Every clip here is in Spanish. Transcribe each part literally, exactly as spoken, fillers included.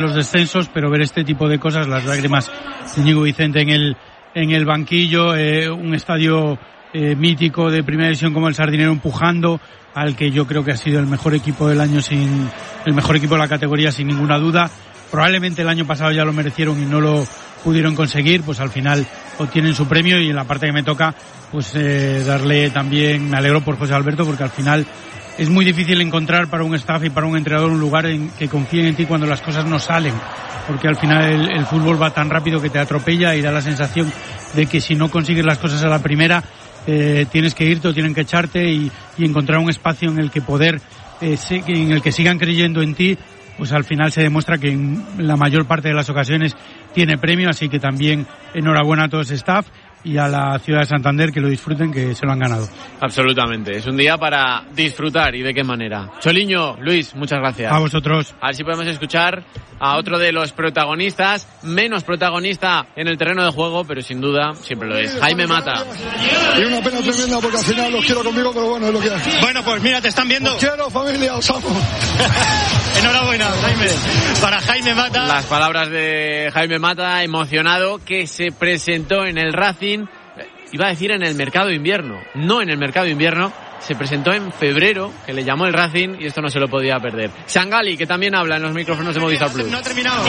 los descensos, pero ver este tipo de cosas, las lágrimas de Íñigo Vicente en el en el banquillo, eh, un estadio eh, mítico de primera división como el Sardinero empujando al que yo creo que ha sido el mejor equipo del año, sin el mejor equipo de la categoría sin ninguna duda. Probablemente el año pasado ya lo merecieron y no lo pudieron conseguir, pues al final obtienen su premio. Y en la parte que me toca, pues eh, darle también, me alegro por José Alberto, porque al final es muy difícil encontrar para un staff y para un entrenador un lugar en que confíen en ti cuando las cosas no salen, porque al final el, el fútbol va tan rápido que te atropella y da la sensación de que si no consigues las cosas a la primera, eh, tienes que irte o tienen que echarte y, y encontrar un espacio en el que poder, eh, se, en el que sigan creyendo en ti, pues al final se demuestra que en la mayor parte de las ocasiones tiene premio. Así que también enhorabuena a todo ese staff y a la ciudad de Santander, que lo disfruten, que se lo han ganado. Absolutamente, es un día para disfrutar. ¿Y de qué manera? Choliño, Luis, muchas gracias. A vosotros. A ver si podemos escuchar a otro de los protagonistas, menos protagonista en el terreno de juego, pero sin duda siempre lo es, Jaime Mata. Y una pena tremenda porque al final los quiero conmigo, pero bueno, es lo que hay. Bueno, pues mira, te están viendo. Os quiero, familia, os amo. Enhorabuena, Jaime. Para Jaime Mata. Las palabras de Jaime Mata, emocionado, que se presentó en el Racing, iba a decir en el mercado de invierno, no en el mercado de invierno, se presentó en febrero, que le llamó el Racing, y esto no se lo podía perder. Sangali, que también habla en los micrófonos de Movistar Plus. No ha terminado.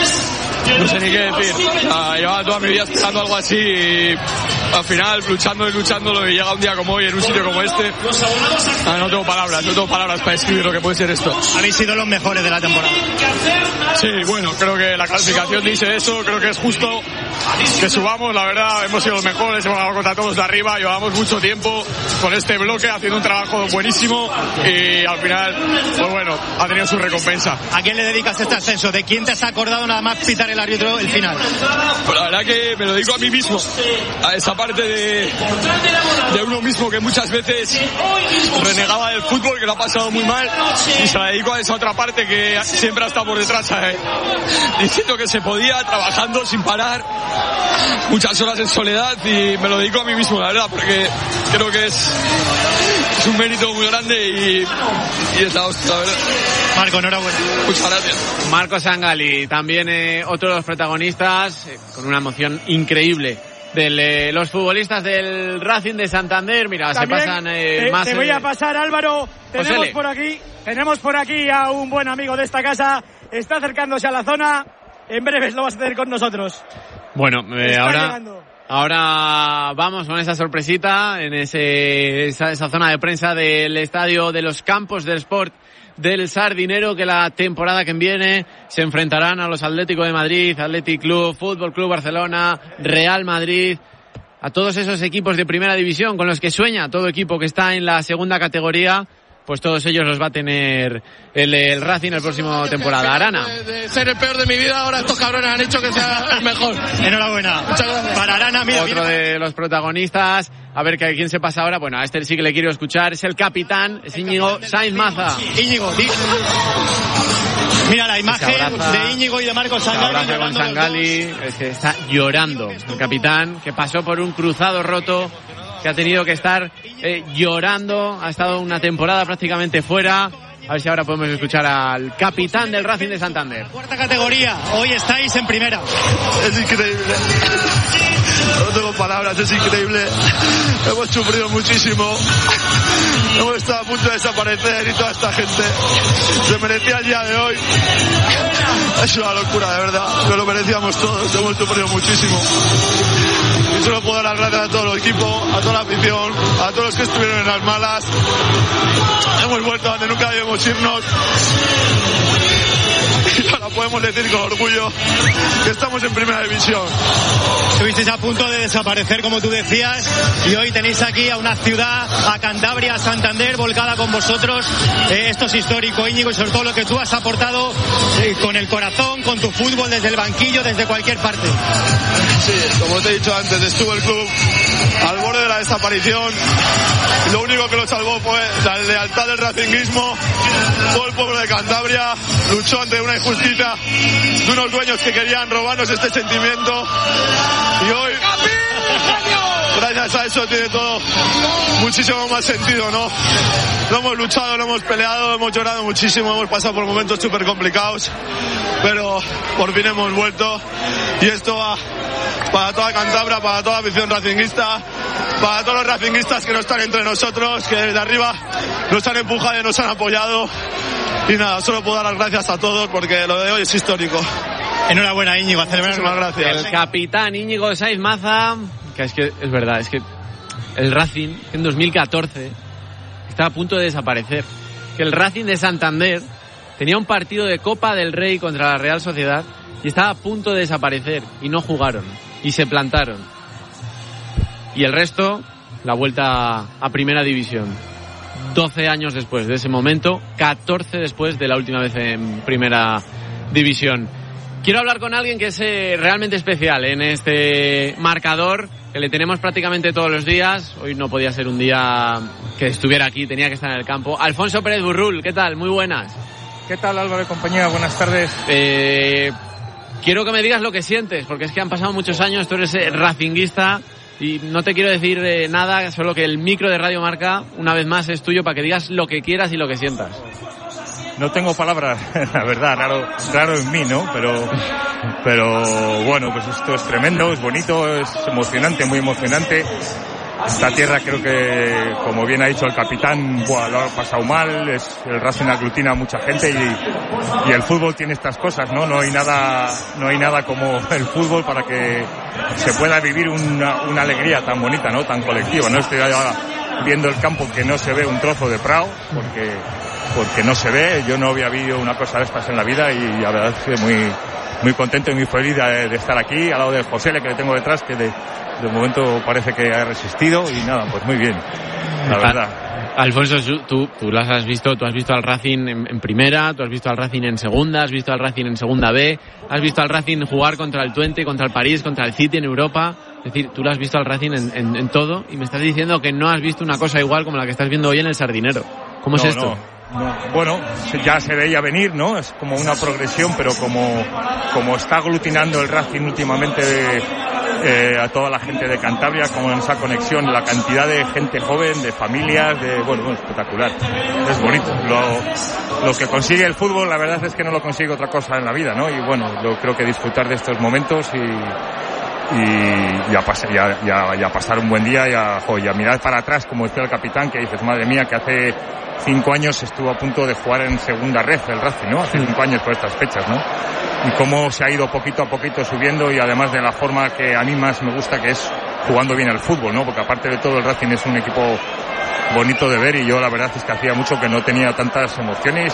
No sé ni qué decir. Uh, llevaba toda mi vida esperando algo así y al final luchando y luchándolo, y llega un día como hoy en un sitio como este. Uh, no tengo palabras, no tengo palabras para describir lo que puede ser esto. Habéis sido los mejores de la temporada. Sí, bueno, creo que la clasificación dice eso, creo que es justo que subamos, la verdad, hemos sido los mejores, hemos ganado contra todos de arriba, llevamos mucho tiempo con este bloque haciendo un trabajo buenísimo y al final, pues bueno, ha tenido su recompensa. ¿A quién le dedicas este ascenso? ¿De quién te has acordado nada más pitar el árbitro el final? Pues la verdad que me lo dedico a mí mismo, a esa parte de, de uno mismo que muchas veces renegaba del fútbol, que lo ha pasado muy mal, y se la dedico a esa otra parte que siempre ha estado por detrás, ¿sabes? Diciendo que se podía, trabajando sin parar, muchas horas en soledad, y me lo dedico a mí mismo, la verdad, porque creo que es, es un mérito muy grande y, y es la hostia, la verdad. Marco, enhorabuena. Muchas gracias. Marco Sangali, también eh, otro de los protagonistas, eh, con una emoción increíble. De eh, los futbolistas del Racing de Santander. Mira, también se pasan eh, te, más... Te voy eh, a pasar, Álvaro. Tenemos Josele. por aquí tenemos por aquí a un buen amigo de esta casa. Está acercándose a la zona. En breves lo vas a hacer con nosotros. Bueno, eh, ahora... llegando. Ahora vamos con esa sorpresita en ese, esa, esa zona de prensa del estadio de los Campos del Sport del Sardinero, que la temporada que viene se enfrentarán a los Atlético de Madrid, Athletic Club, Fútbol Club Barcelona, Real Madrid, a todos esos equipos de primera división con los que sueña todo equipo que está en la segunda categoría. Pues todos ellos los va a tener el, el Racing el próximo temporada. Arana. De, de ser el peor de mi vida, ahora estos cabrones han hecho que sea el mejor. Enhorabuena. Muchas gracias. Para Arana, mira, Otro mira. de los protagonistas. A ver quién se pasa ahora. Bueno, a este sí que le quiero escuchar. Es el capitán, es Íñigo Sainz Maza. Íñigo, di... Mira la imagen abraza, de Íñigo y de Marco Sangali. abraza con Sangali. Es que está llorando. El capitán, que pasó por un cruzado roto, que ha tenido que estar eh, llorando, ha estado una temporada prácticamente fuera. A ver si ahora podemos escuchar al capitán del Racing de Santander. Cuarta categoría, hoy estáis en primera. Es increíble. No tengo palabras, es increíble. Hemos sufrido muchísimo. Hemos estado a punto de desaparecer y toda esta gente se merecía el día de hoy. Es una locura, de verdad. Nos lo merecíamos todos, hemos sufrido muchísimo. Y solo puedo dar las gracias a todo el equipo, a toda la afición, a todos los que estuvieron en las malas. Hemos vuelto a donde nunca debemos irnos. Y ahora podemos decir con orgullo que estamos en primera división. Estuvisteis a punto de desaparecer, como tú decías, y hoy tenéis aquí a una ciudad, a Cantabria, a Santander, volcada con vosotros. Eh, esto es histórico, Íñigo, y sobre todo lo que tú has aportado eh, con el corazón, con tu fútbol, desde el banquillo, desde cualquier parte. Sí, como te he dicho antes, estuvo el club al borde de la desaparición. Lo único que lo salvó fue la lealtad del racinguismo. Todo el pueblo de Cantabria luchó ante una injusticia de unos dueños que querían robarnos este sentimiento. Y hoy, gracias gracias a eso tiene todo muchísimo más sentido, ¿no? Lo hemos luchado, lo hemos peleado, hemos llorado muchísimo, hemos pasado por momentos súper complicados, pero por fin hemos vuelto y esto va para toda Cantabria, para toda la afición racinguista, para todos los racinguistas que no están entre nosotros, que desde arriba nos han empujado y nos han apoyado. Y nada, solo puedo dar las gracias a todos porque lo de hoy es histórico. Enhorabuena, Íñigo, a celebrar. Muchísimas gracias. El capitán Íñigo Saiz Maza, que es que es verdad, es que el Racing en dos mil catorce estaba a punto de desaparecer. Que el Racing de Santander tenía un partido de Copa del Rey contra la Real Sociedad y estaba a punto de desaparecer y no jugaron y se plantaron. Y el resto, la vuelta a Primera División. doce años después de ese momento, catorce después de la última vez en Primera División. Quiero hablar con alguien que es eh, realmente especial en este marcador, que le tenemos prácticamente todos los días. Hoy no podía ser un día que estuviera aquí, tenía que estar en el campo. Alfonso Pérez Burrul, ¿qué tal? Muy buenas. ¿Qué tal, Álvaro y compañía? Buenas tardes. Eh, quiero que me digas lo que sientes, porque es que han pasado muchos años, tú eres eh, racinguista y no te quiero decir eh, nada, solo que el micro de Radio Marca, una vez más, es tuyo para que digas lo que quieras y lo que sientas. No tengo palabras, la verdad, raro, raro en mí, ¿no? Pero, pero bueno, pues esto es tremendo, es bonito, es emocionante, muy emocionante. Esta tierra creo que, como bien ha dicho el capitán, buah, lo ha pasado mal, es, el Racing aglutina a mucha gente y, y el fútbol tiene estas cosas, ¿no? No hay nada, no hay nada como el fútbol para que se pueda vivir una, una alegría tan bonita, ¿no? Tan colectiva, ¿no? Estoy ahora viendo el campo que no se ve un trozo de prado, porque, porque no se ve. Yo no había visto una cosa de estas en la vida y la verdad es que muy, muy contento y muy feliz de, de estar aquí al lado de José, que le tengo detrás, que de, de momento parece que ha resistido y nada, pues muy bien, la verdad. Alfonso, tú, tú las has visto, tú has visto al Racing en, en primera, tú has visto al Racing en segunda, has visto al Racing en segunda B, has visto al Racing jugar contra el Twente, contra el París, contra el City en Europa. Es decir, tú lo has visto al Racing en, en, en todo y me estás diciendo que no has visto una cosa igual como la que estás viendo hoy en el Sardinero. ¿Cómo no, es esto? No, no. Bueno, ya se veía venir, ¿no? Es como una progresión, pero como, como está aglutinando el Racing últimamente de, eh, a toda la gente de Cantabria, como en esa conexión, la cantidad de gente joven, de familias, de bueno, bueno espectacular. Es bonito. Lo, lo que consigue el fútbol, la verdad es que no lo consigue otra cosa en la vida, ¿no? Y bueno, yo creo que disfrutar de estos momentos y y, y, a, pas- y, a, y, a, y a pasar un buen día y a, jo, y a mirar para atrás, como decía el capitán, que dices, madre mía, que hace cinco años estuvo a punto de jugar en segunda red el Racing, ¿no? Hace cinco años por estas fechas, ¿no? Y cómo se ha ido poquito a poquito subiendo y además de la forma que a mí más me gusta, que es jugando bien al fútbol, ¿no? Porque aparte de todo el Racing es un equipo bonito de ver y yo la verdad es que hacía mucho que no tenía tantas emociones,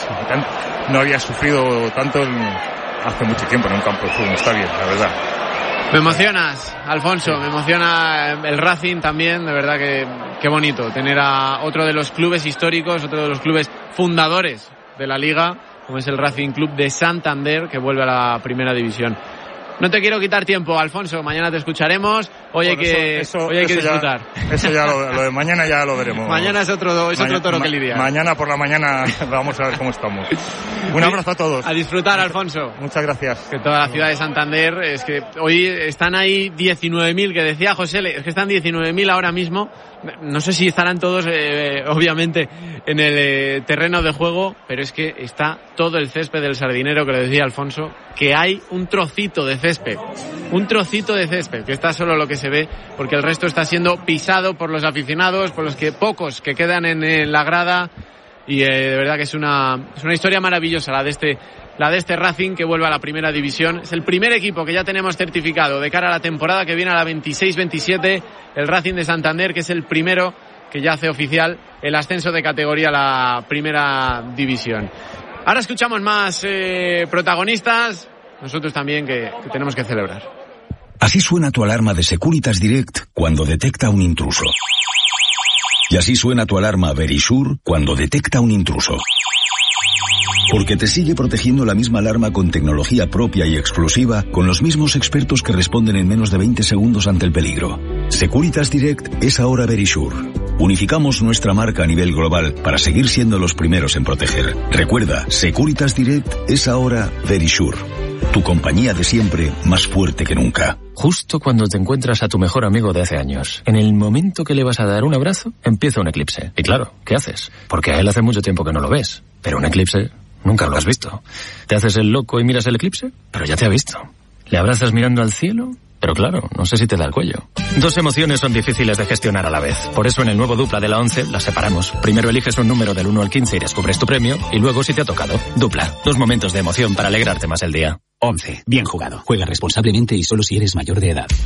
no había sufrido tanto en, hace mucho tiempo en un campo de fútbol. Está bien, la verdad. Me emocionas, Alfonso, me emociona el Racing también, de verdad que qué bonito tener a otro de los clubes históricos, otro de los clubes fundadores de la Liga, como es el Racing Club de Santander, que vuelve a la Primera División. No te quiero quitar tiempo, Alfonso, mañana te escucharemos, hoy bueno, hay que, eso, eso, hoy hay que disfrutar. Ya, eso ya lo, lo de mañana ya lo veremos. Mañana es otro, es mañana, otro toro ma, que lidiar. Mañana por la mañana vamos a ver cómo estamos. Un abrazo a todos. A disfrutar, Alfonso. Muchas gracias. Que toda la ciudad de Santander, es que hoy están ahí diecinueve mil, que decía José, es que están diecinueve mil ahora mismo. No sé si estarán todos, eh, obviamente, en el eh, terreno de juego, pero es que está todo el césped del Sardinero, que lo decía Alfonso, que hay un trocito de césped, un trocito de césped, que está solo lo que se ve, porque el resto está siendo pisado por los aficionados, por los que pocos que quedan en, en la grada, y eh, de verdad que es una, es una historia maravillosa la de este la de este Racing que vuelve a la Primera División. Es el primer equipo que ya tenemos certificado de cara a la temporada que viene a la veintiséis veintisiete, el Racing de Santander, que es el primero que ya hace oficial el ascenso de categoría a la Primera División. Ahora escuchamos más eh, protagonistas, nosotros también que, que tenemos que celebrar. Así suena tu alarma de Securitas Direct cuando detecta un intruso. Y así suena tu alarma Verisure cuando detecta un intruso. Porque te sigue protegiendo la misma alarma con tecnología propia y exclusiva, con los mismos expertos que responden en menos de veinte segundos ante el peligro. Securitas Direct es ahora Verisure. Unificamos nuestra marca a nivel global para seguir siendo los primeros en proteger. Recuerda, Securitas Direct es ahora Verisure. Tu compañía de siempre, más fuerte que nunca. Justo cuando te encuentras a tu mejor amigo de hace años, en el momento que le vas a dar un abrazo, empieza un eclipse. Y claro, ¿qué haces? Porque a él hace mucho tiempo que no lo ves. Pero un eclipse nunca lo has visto. ¿Te haces el loco y miras el eclipse? Pero ya te ha visto. ¿Le abrazas mirando al cielo? Pero claro, no sé si te da el cuello. Dos emociones son difíciles de gestionar a la vez. Por eso en el nuevo Dupla de la once las separamos. Primero eliges un número del uno al quince y descubres tu premio. Y luego si te ha tocado. Dupla. Dos momentos de emoción para alegrarte más el día. once. Bien jugado. Juega responsablemente y solo si eres mayor de edad.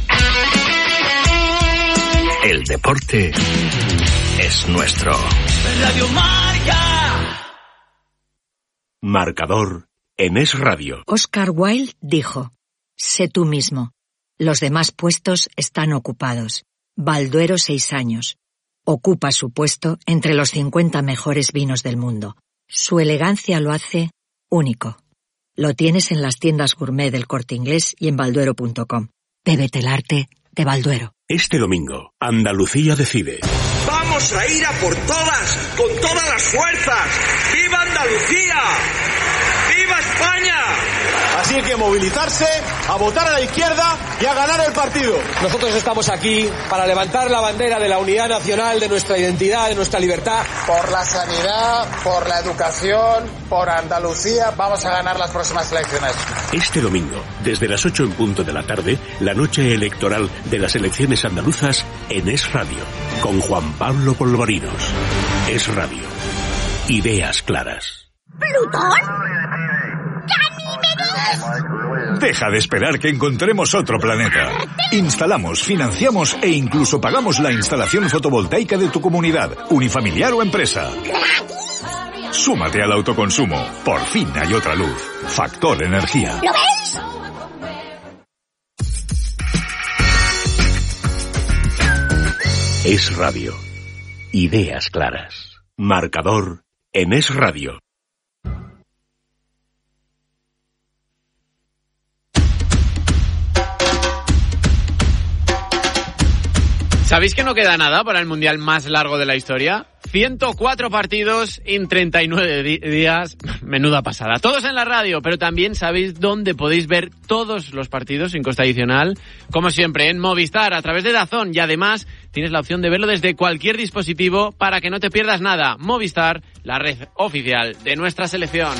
El deporte es nuestro. Radio Marca. Marcador en Es Radio. Oscar Wilde dijo: sé tú mismo. Los demás puestos están ocupados. Balduero, seis años. Ocupa su puesto entre los cincuenta mejores vinos del mundo. Su elegancia lo hace único. Lo tienes en las tiendas gourmet del Corte Inglés y en balduero punto com. Bébete el arte de Balduero. Este domingo, Andalucía decide. ¡Vamos a ir a por todas, con todas las fuerzas! ¡Viva Andalucía! ¡Viva España! Así que movilizarse, a votar a la izquierda y a ganar el partido. Nosotros estamos aquí para levantar la bandera de la unidad nacional, de nuestra identidad, de nuestra libertad. Por la sanidad, por la educación, por Andalucía, vamos a ganar las próximas elecciones. Este domingo, desde las ocho en punto de la tarde, la noche electoral de las elecciones andaluzas en Es Radio, con Juan Pablo Polvorinos. Es Radio. Ideas claras. ¿Plutón? Deja de esperar que encontremos otro planeta. Instalamos, financiamos e incluso pagamos la instalación fotovoltaica de tu comunidad, unifamiliar o empresa. Súmate al autoconsumo. Por fin hay otra luz. Factor Energía. ¿Lo ves? Es Radio. Ideas claras. Marcador en Es Radio. ¿Sabéis que no queda nada para el mundial más largo de la historia? ciento cuatro partidos en treinta y nueve di- días. Menuda pasada. Todos en la radio, pero también sabéis dónde podéis ver todos los partidos sin coste adicional. Como siempre, en Movistar, a través de DAZN. Y además, tienes la opción de verlo desde cualquier dispositivo para que no te pierdas nada. Movistar, la red oficial de nuestra selección.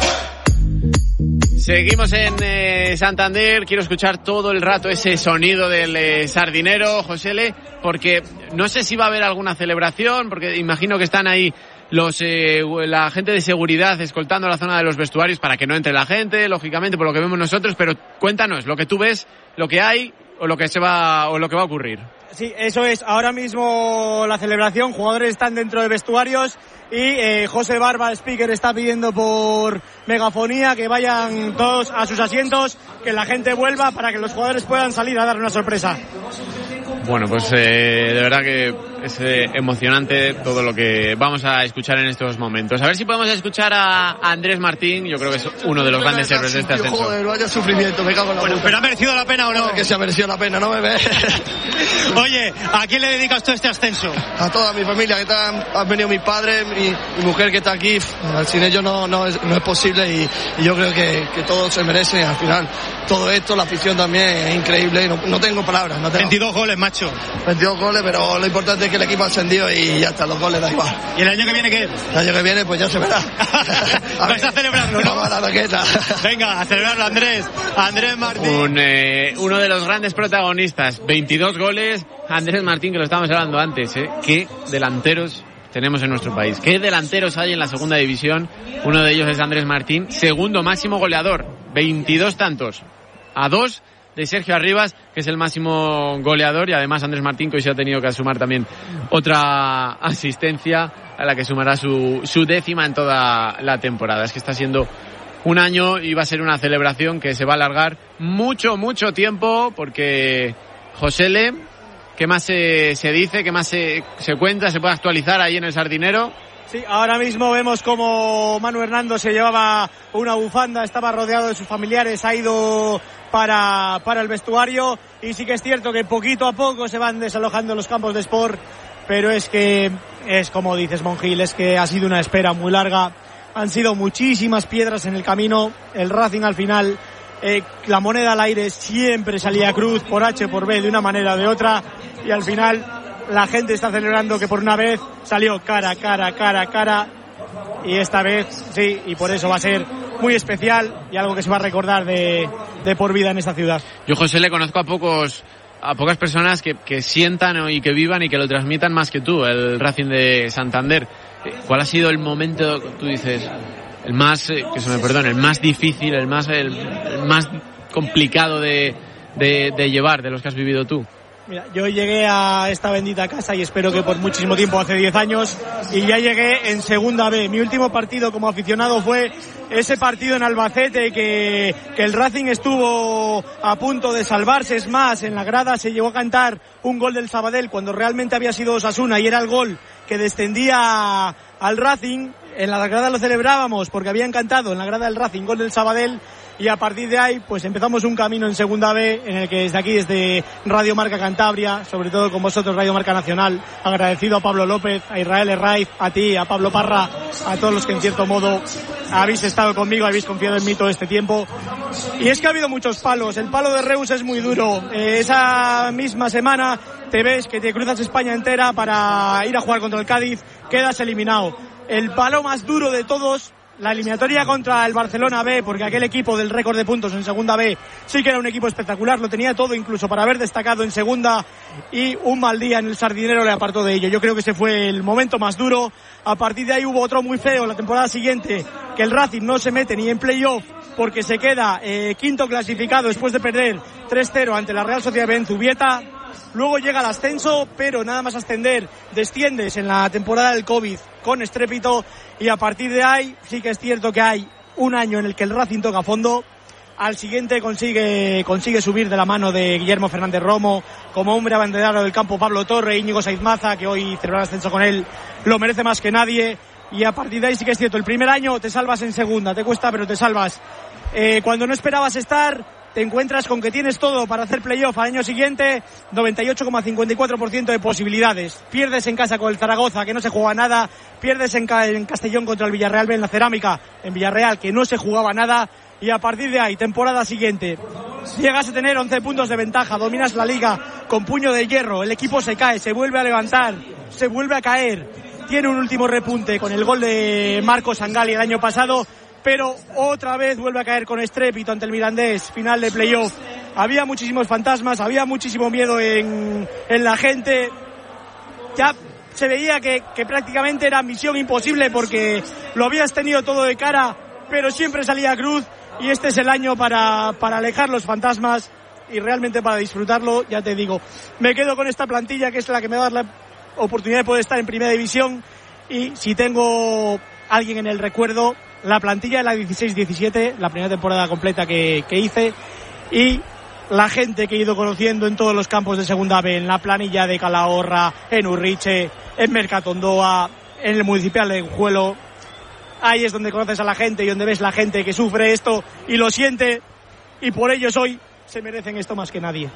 Seguimos en eh, Santander. Quiero escuchar todo el rato ese sonido del eh, Sardinero, Josele, porque no sé si va a haber alguna celebración, porque imagino que están ahí los eh, la gente de seguridad escoltando la zona de los vestuarios para que no entre la gente, lógicamente, por lo que vemos nosotros, pero cuéntanos lo que tú ves, lo que hay o lo que se va o lo que va a ocurrir. Sí, eso es. Ahora mismo la celebración, jugadores están dentro de vestuarios y eh, José Barba, speaker, está pidiendo por megafonía que vayan todos a sus asientos, que la gente vuelva para que los jugadores puedan salir a dar una sorpresa. Bueno, pues eh, de verdad que es eh, emocionante todo lo que vamos a escuchar en estos momentos. A ver si podemos escuchar a Andrés Martín. Yo creo que es uno de los grandes héroes de este ascenso. Joder, vaya sufrimiento, me cago en la Bueno, puta. pero ¿ha merecido la pena o no? Que se ha merecido la pena, no me ve. Oye, ¿a quién le dedicas tú este ascenso? A toda mi familia, que están, han venido mis padres, mi, mi mujer que está aquí. Sin ellos no, no, es, no es posible y, y yo creo que, que todo se merece. Al final, todo esto, la afición también es increíble y no, no tengo palabras. No tengo. veintidós goles, macho. veintidós goles, pero lo importante es que el equipo ha ascendido y ya está, los goles da igual. ¿Y el año que viene qué? El año que viene pues ya se verá. A Vais a celebrarlo, ¿no? Vamos a la raqueta. Venga, a celebrarlo, Andrés. Andrés Martín. Un, eh, uno de los grandes protagonistas, veintidós goles, Andrés Martín, que lo estábamos hablando antes, ¿eh? Qué delanteros tenemos en nuestro país. ¿Qué delanteros hay en la segunda división? Uno de ellos es Andrés Martín, segundo máximo goleador, veintidós tantos, a dos de Sergio Arribas, que es el máximo goleador, y además Andrés Martín, que hoy se ha tenido que sumar también otra asistencia, a la que sumará su, su décima en toda la temporada. Es que está siendo un año y va a ser una celebración que se va a alargar mucho, mucho tiempo, porque Josele, ¿qué más se, se dice? ¿Qué más se, se cuenta? ¿Se puede actualizar ahí en el Sardinero? Sí, ahora mismo vemos como Manu Hernando se llevaba una bufanda, estaba rodeado de sus familiares, ha ido para, para el vestuario, y sí que es cierto que poquito a poco se van desalojando los campos de sport, pero es que es como dices, Monjil, es que ha sido una espera muy larga, han sido muchísimas piedras en el camino, el Racing al final, eh, la moneda al aire siempre salía cruz por H, por B, de una manera o de otra, y al final la gente está celebrando que por una vez salió cara, cara, cara, cara, y esta vez sí, y por eso va a ser muy especial y algo que se va a recordar de, de por vida en esta ciudad. Yo, José, le conozco a pocos a pocas personas que, que sientan y que vivan y que lo transmitan más que tú, el Racing de Santander. ¿Cuál ha sido el momento, tú dices, el más, que se me perdone, el más difícil, el más el, el más complicado de, de, de llevar, de los que has vivido tú? Mira, yo llegué a esta bendita casa y espero que por muchísimo tiempo, hace diez años, y ya llegué en Segunda B. Mi último partido como aficionado fue ese partido en Albacete que, que el Racing estuvo a punto de salvarse. Es más, en la grada se llegó a cantar un gol del Sabadell cuando realmente había sido Osasuna y era el gol que descendía al Racing. En la grada lo celebrábamos porque habían cantado en la grada del Racing gol del Sabadell. Y a partir de ahí, pues empezamos un camino en Segunda B, en el que desde aquí, desde Radio Marca Cantabria, sobre todo con vosotros, Radio Marca Nacional, agradecido a Pablo López, a Israel Herraiz, a ti, a Pablo Parra, a todos los que en cierto modo habéis estado conmigo, habéis confiado en mí todo este tiempo. Y es que ha habido muchos palos. El palo de Reus es muy duro. Eh, esa misma semana te ves que te cruzas España entera para ir a jugar contra el Cádiz, quedas eliminado. El palo más duro de todos, la eliminatoria contra el Barcelona B, porque aquel equipo del récord de puntos en Segunda B sí que era un equipo espectacular, lo tenía todo incluso para haber destacado en Segunda, y un mal día en el Sardinero le apartó de ello. Yo creo que ese fue el momento más duro. A partir de ahí hubo otro muy feo la temporada siguiente, que el Racing no se mete ni en playoff porque se queda eh, quinto clasificado después de perder tres cero ante la Real Sociedad B en Zubieta. Luego llega el ascenso, pero nada más ascender desciendes en la temporada del COVID con estrépito, y a partir de ahí sí que es cierto que hay un año en el que el Racing toca fondo. Al siguiente consigue consigue subir de la mano de Guillermo Fernández Romo, como hombre abanderado del campo Pablo Torre, Íñigo Saiz Maza, que hoy celebra el ascenso con él, lo merece más que nadie. Y a partir de ahí sí que es cierto, el primer año te salvas en Segunda, te cuesta pero te salvas. Eh, cuando no esperabas estar, te encuentras con que tienes todo para hacer playoff al año siguiente, noventa y ocho coma cincuenta y cuatro por ciento de posibilidades. Pierdes en casa con el Zaragoza, que no se juega nada, pierdes en, Ca- en Castellón contra el Villarreal B en la Cerámica, en Villarreal, que no se jugaba nada, y a partir de ahí, temporada siguiente, llegas a tener once puntos de ventaja, dominas la liga con puño de hierro, el equipo se cae, se vuelve a levantar, se vuelve a caer, tiene un último repunte con el gol de Marcos Angali el año pasado, pero otra vez vuelve a caer con estrépito ante el Mirandés, final de playoff. Había muchísimos fantasmas, había muchísimo miedo en, en la gente. Ya se veía que, que prácticamente era misión imposible porque lo habías tenido todo de cara, pero siempre salía cruz, y este es el año para, para alejar los fantasmas y realmente para disfrutarlo. Ya te digo, me quedo con esta plantilla que es la que me va a dar la oportunidad de poder estar en Primera División, y si tengo alguien en el recuerdo, la plantilla de la dieciséis diecisiete, la primera temporada completa que, que hice, y la gente que he ido conociendo en todos los campos de Segunda B, en la planilla de Calahorra, en Urriche, en Mercatondoa, en el municipal de Juelo. Ahí es donde conoces a la gente y donde ves la gente que sufre esto y lo siente, y por ellos hoy se merecen esto más que nadie.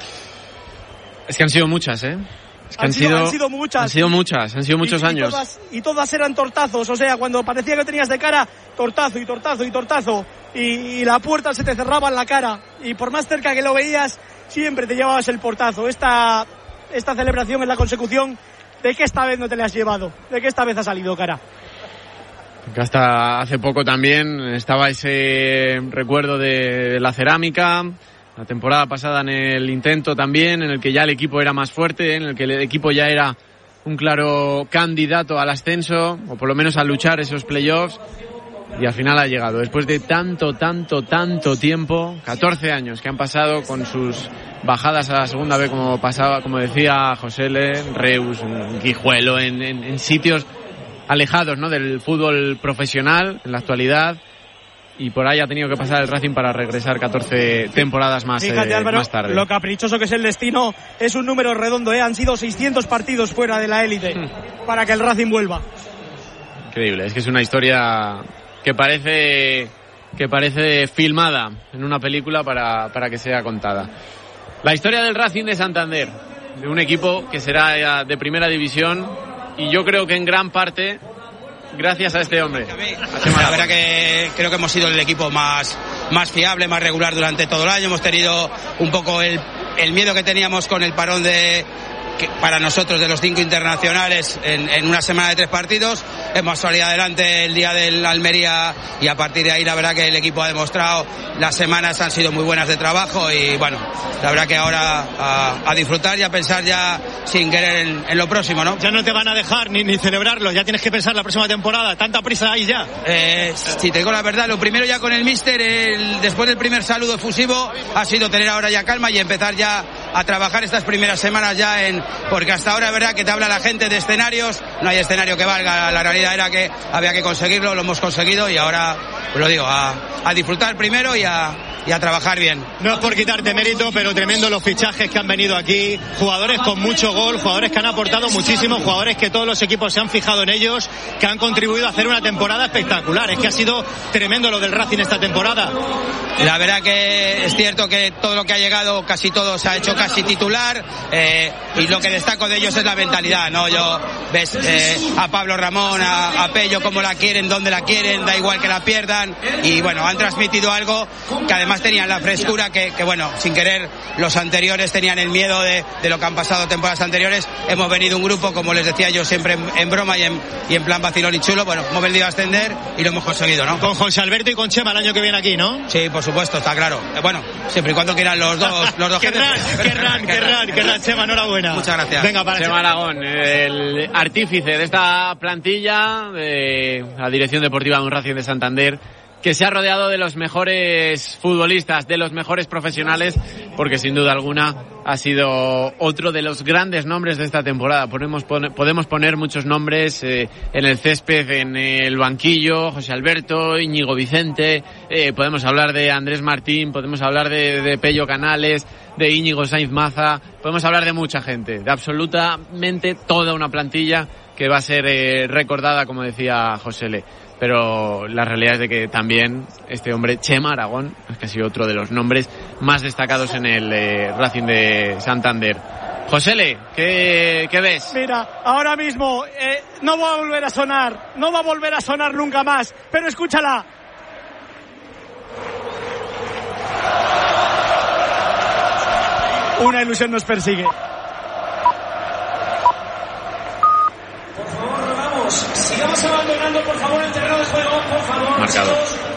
Es que han sido muchas, ¿eh? Es que han, han, sido, sido, han sido muchas. Han sido muchas, han sido muchos y, y años. Todas, y todas eran tortazos, o sea, cuando parecía que tenías de cara, tortazo y tortazo y tortazo, y, y la puerta se te cerraba en la cara, y por más cerca que lo veías, siempre te llevabas el portazo. Esta, esta celebración es la consecución de que esta vez no te la has llevado, de que esta vez ha salido cara. Que hasta hace poco también estaba ese recuerdo de la Cerámica, la temporada pasada en el intento también, en el que ya el equipo era más fuerte, en el que el equipo ya era un claro candidato al ascenso, o por lo menos a luchar esos playoffs, y al final ha llegado. Después de tanto, tanto, tanto tiempo, catorce años que han pasado con sus bajadas a la Segunda B, como pasaba, como decía José Le, Reus, Guijuelo, en, en, en sitios alejados, ¿no?, del fútbol profesional en la actualidad, y por ahí ha tenido que pasar el Racing para regresar catorce temporadas más, Fíjate, eh, Álvaro, más tarde. Lo caprichoso que es el destino es un número redondo, ¿eh? Han sido seiscientos partidos fuera de la élite hmm. para que el Racing vuelva. Increíble, es que es una historia que parece que parece filmada en una película para, para que sea contada. La historia del Racing de Santander. de un equipo que será de primera división, y yo creo que en gran parte gracias a este hombre. La verdad que creo que hemos sido el equipo más, más fiable, más regular durante todo el año. Hemos tenido un poco el, el miedo que teníamos con el parón de que para nosotros de los cinco internacionales en, en una semana de tres partidos. Hemos salido adelante el día del Almería y a partir de ahí la verdad que el equipo ha demostrado, las semanas han sido muy buenas de trabajo y bueno, la verdad que ahora a, a disfrutar y a pensar ya sin querer en, en lo próximo, ¿no? Ya no te van a dejar ni, ni celebrarlo, ya tienes que pensar la próxima temporada, tanta prisa hay ya. Eh, si te digo la verdad, lo primero ya con el míster, el, después del primer saludo efusivo, ha sido tener ahora ya calma y empezar ya a trabajar estas primeras semanas ya en, porque hasta ahora es verdad que te habla la gente de escenarios, no hay escenario que valga, la realidad era que había que conseguirlo, lo hemos conseguido y ahora, pues lo digo, a, a disfrutar primero y a, y a trabajar bien. No es por quitarte mérito, pero tremendo los fichajes que han venido aquí, jugadores con mucho gol, jugadores que han aportado muchísimo, jugadores que todos los equipos se han fijado en ellos, que han contribuido a hacer una temporada espectacular. Es que ha sido tremendo lo del Racing esta temporada. La verdad que es cierto que todo lo que ha llegado, casi todo se ha hecho casi titular, eh, y lo que destaco de ellos es la mentalidad, ¿no? Yo ves eh, a Pablo Ramón, a, a Pello, cómo la quieren, dónde la quieren, da igual que la pierdan, y bueno, han transmitido algo que además tenían la frescura que, que bueno, sin querer los anteriores tenían el miedo de, de lo que han pasado temporadas anteriores. Hemos venido un grupo, como les decía yo siempre en, en broma y en, y en plan vacilón y chulo, bueno, hemos venido a ascender y lo hemos conseguido, ¿no? Con José Alberto y con Chema el año que viene aquí, ¿no? Sí, por supuesto, está claro. Bueno, siempre y cuando quieran los dos, los dos. querrán, querrán, querrán, querrán, Chema, enhorabuena. Muchas gracias. Venga, para Chema Aragón, el artífice de esta plantilla de la Dirección Deportiva de un Racing de Santander, que se ha rodeado de los mejores futbolistas, de los mejores profesionales, porque sin duda alguna ha sido otro de los grandes nombres de esta temporada. Podemos poner, podemos poner muchos nombres eh, en el césped, en el banquillo: José Alberto, Íñigo Vicente, eh, podemos hablar de Andrés Martín, podemos hablar de, de Pello Canales, de Íñigo Sainz Maza, podemos hablar de mucha gente, de absolutamente toda una plantilla que va a ser eh, recordada, como decía José Le. Pero la realidad es de que también este hombre, Chema Aragón, es que ha sido otro de los nombres más destacados en el eh, Racing de Santander. Josele, ¿qué, qué ves? Mira, ahora mismo eh, no va a volver a sonar, no va a volver a sonar nunca más, pero escúchala. Una ilusión nos persigue. Sigamos abandonando, por favor, el terreno de juego, por favor. Marcado.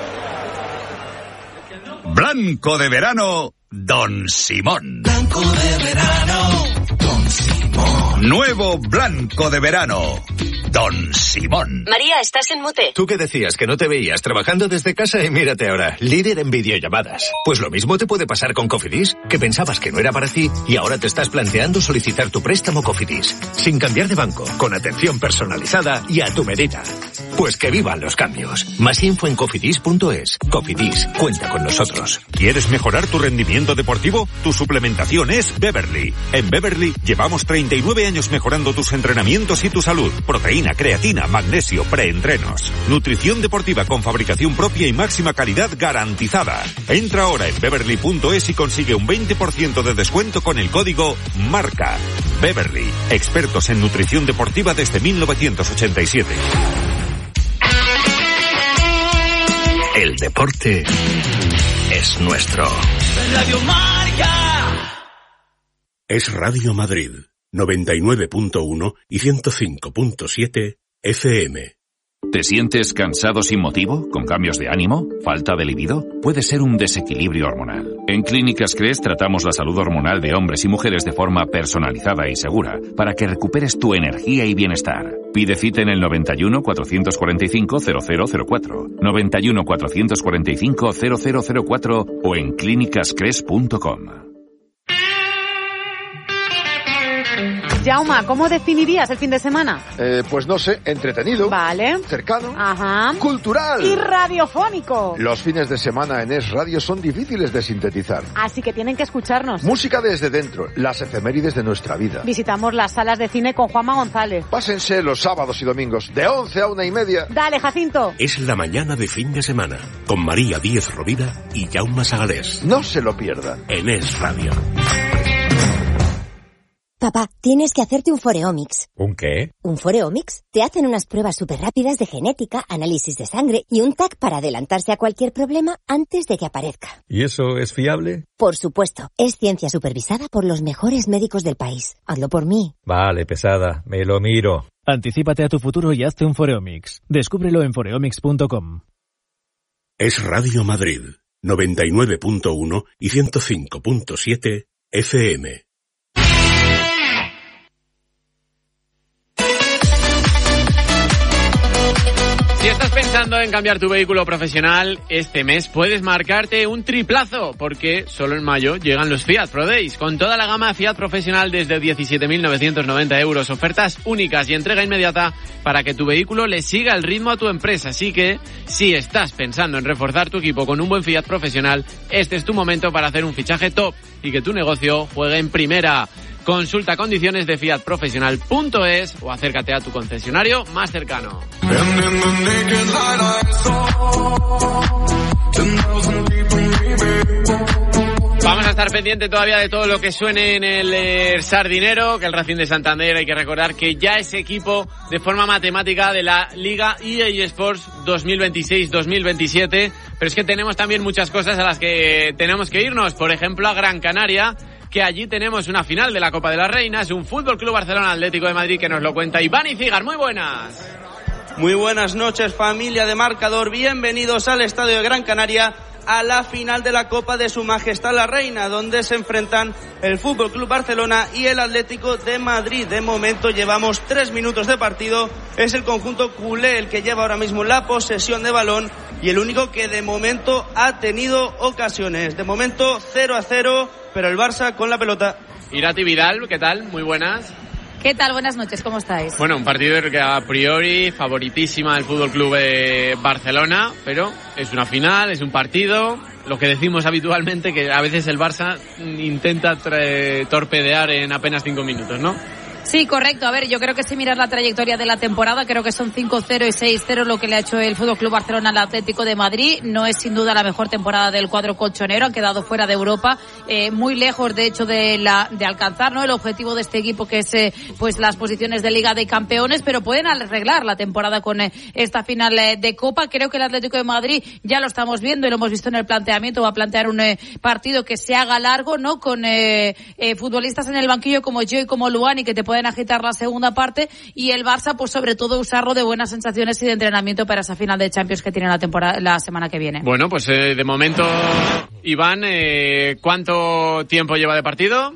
Blanco de verano, Don Simón. Blanco de verano, Don Simón. Nuevo blanco de verano, Don Simón. María, estás en mute. Tú que decías que no te veías trabajando desde casa y mírate ahora, líder en videollamadas. Pues lo mismo te puede pasar con Cofidis, que pensabas que no era para ti y ahora te estás planteando solicitar tu préstamo Cofidis, sin cambiar de banco, con atención personalizada y a tu medida. Pues que vivan los cambios. Más info en cofidis punto es. Cofidis, cuenta con nosotros. ¿Quieres mejorar tu rendimiento deportivo? Tu suplementación es Beverly. En Beverly llevamos treinta y nueve años mejorando tus entrenamientos y tu salud. Proteína, creatina, magnesio, preentrenos. Nutrición deportiva con fabricación propia y máxima calidad garantizada. Entra ahora en beverly punto es y consigue un veinte por ciento de descuento con el código MARCA. Beverly, expertos en nutrición deportiva desde mil novecientos ochenta y siete. El deporte es nuestro. Radio Marca. Es Radio Madrid, noventa y nueve punto uno y ciento cinco punto siete F M. ¿Te sientes cansado sin motivo? ¿Con cambios de ánimo? ¿Falta de libido? Puede ser un desequilibrio hormonal. En Clínicas Cres tratamos la salud hormonal de hombres y mujeres de forma personalizada y segura para que recuperes tu energía y bienestar. Pide cita en el noventa y uno, cuatrocientos cuarenta y cinco, cero cero cero cuatro, noventa y uno, cuatrocientos cuarenta y cinco, cero cero cero cuatro o en clínicas cres punto com. Jauma, ¿cómo definirías el fin de semana? Eh, pues no sé, entretenido. Vale. Cercano. Ajá. Cultural. Y radiofónico. Los fines de semana en Es Radio son difíciles de sintetizar. Así que tienen que escucharnos. Música desde dentro, las efemérides de nuestra vida. Visitamos las salas de cine con Juanma González. Pásense los sábados y domingos, de once a una y media. Dale, Jacinto. Es la mañana de fin de semana, con María Díez Rovira y Jaume Sagalés. No se lo pierdan. En Es Radio. Papá, tienes que hacerte un Foreomics. ¿Un qué? ¿Un Foreomics? Te hacen unas pruebas súper rápidas de genética, análisis de sangre y un T A C para adelantarse a cualquier problema antes de que aparezca. ¿Y eso es fiable? Por supuesto. Es ciencia supervisada por los mejores médicos del país. Hazlo por mí. Vale, pesada. Me lo miro. Anticípate a tu futuro y hazte un Foreomics. Descúbrelo en foreomics punto com. Es Radio Madrid, noventa y nueve punto uno y ciento cinco punto siete F M. Si estás pensando en cambiar tu vehículo profesional, este mes puedes marcarte un triplazo, porque solo en mayo llegan los Fiat Pro Days, con toda la gama Fiat profesional desde diecisiete mil novecientos noventa euros, ofertas únicas y entrega inmediata para que tu vehículo le siga el ritmo a tu empresa. Así que, si estás pensando en reforzar tu equipo con un buen Fiat profesional, este es tu momento para hacer un fichaje top y que tu negocio juegue en primera. Consulta condiciones de fiat profesional punto es o acércate a tu concesionario más cercano. Vamos a estar pendiente todavía de todo lo que suene en el eh, Sardinero, que el Racing de Santander, hay que recordar que ya es equipo de forma matemática de la Liga E A Sports dos mil veintiséis dos mil veintisiete, pero es que tenemos también muchas cosas a las que tenemos que irnos, por ejemplo a Gran Canaria, que allí tenemos una final de la Copa de las Reinas, un Fútbol Club Barcelona Atlético de Madrid que nos lo cuenta Iván Icigar. Muy buenas. Muy buenas noches, familia de Marcador. Bienvenidos al Estadio de Gran Canaria a la final de la Copa de Su Majestad la Reina, donde se enfrentan el Fútbol Club Barcelona y el Atlético de Madrid. De momento llevamos tres minutos de partido. Es el conjunto culé el que lleva ahora mismo la posesión de balón y el único que de momento ha tenido ocasiones. De momento cero a cero, pero el Barça con la pelota. Irati Vidal, ¿qué tal? Muy buenas. ¿Qué tal? Buenas noches, ¿cómo estáis? Bueno, un partido que a priori favoritísima del Fútbol Club de Barcelona, pero es una final, es un partido, lo que decimos habitualmente, que a veces el Barça intenta tra- torpedear en apenas cinco minutos, ¿no? Sí, correcto. A ver, yo creo que si miras la trayectoria de la temporada, creo que son cinco cero y seis cero lo que le ha hecho el Fútbol Club Barcelona al Atlético de Madrid. No es sin duda la mejor temporada del cuadro colchonero, han quedado fuera de Europa, eh, muy lejos de hecho de la de alcanzar, ¿no?, el objetivo de este equipo, que es eh, pues las posiciones de Liga de Campeones, pero pueden arreglar la temporada con eh, esta final eh, de Copa. Creo que el Atlético de Madrid ya lo estamos viendo y lo hemos visto en el planteamiento, va a plantear un eh, partido que se haga largo, ¿no?, con eh, eh, futbolistas en el banquillo como yo y como Luani, que te pueden agitar la segunda parte, y el Barça pues sobre todo usarlo de buenas sensaciones y de entrenamiento para esa final de Champions que tiene la temporada la semana que viene. Bueno, pues eh, de momento, Iván, eh, ¿cuánto tiempo lleva de partido?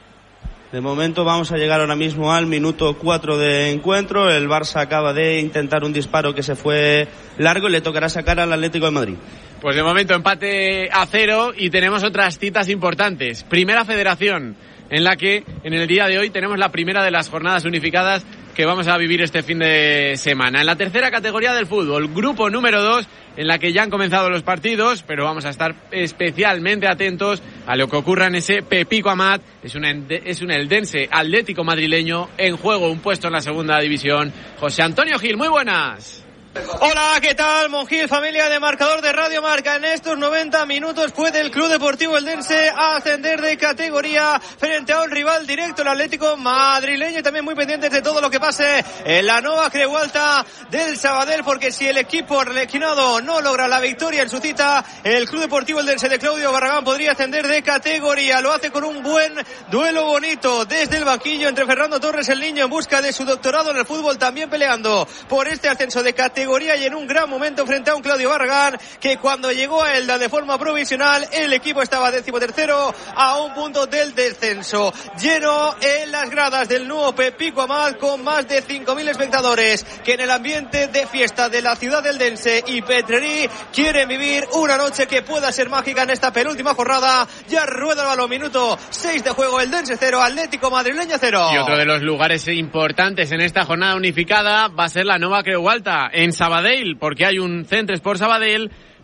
De momento vamos a llegar ahora mismo al minuto cuatro de encuentro. El Barça acaba de intentar un disparo que se fue largo y le tocará sacar al Atlético de Madrid. Pues de momento empate a cero y tenemos otras citas importantes. Primera Federación, en la que en el día de hoy tenemos la primera de las jornadas unificadas que vamos a vivir este fin de semana. En la tercera categoría del fútbol, grupo número dos, en la que ya han comenzado los partidos, pero vamos a estar especialmente atentos a lo que ocurra en ese Pepico Amat. Es un, es un eldense Atlético madrileño en juego, un puesto en la segunda división. José Antonio Gil, muy buenas. Hola, ¿qué tal? Monjil, familia de Marcador de Radio Marca. En estos noventa minutos puede el Club Deportivo Eldense ascender de categoría frente a un rival directo, el Atlético madrileño, y también muy pendientes de todo lo que pase en la nueva Creu Alta del Sabadell, porque si el equipo arlequinado no logra la victoria en su cita, el Club Deportivo Eldense de Claudio Barragán podría ascender de categoría. Lo hace con un buen duelo bonito desde el banquillo entre Fernando Torres, el niño, en busca de su doctorado en el fútbol, también peleando por este ascenso de categoría, y en un gran momento frente a un Claudio Barragán que cuando llegó a Elda de forma provisional el equipo estaba decimotercero a un punto del descenso. Lleno en las gradas del nuevo Pepico Amat con más de cinco mil espectadores que en el ambiente de fiesta de la ciudad del Eldense y Petrerí quieren vivir una noche que pueda ser mágica en esta penúltima jornada. Ya rueda el balón, minuto seis de juego, Eldense cero, Atlético madrileño cero. Y otro de los lugares importantes en esta jornada unificada va a ser la nueva Creu Alta en Sabadell, porque hay un Centre Sport Sabadell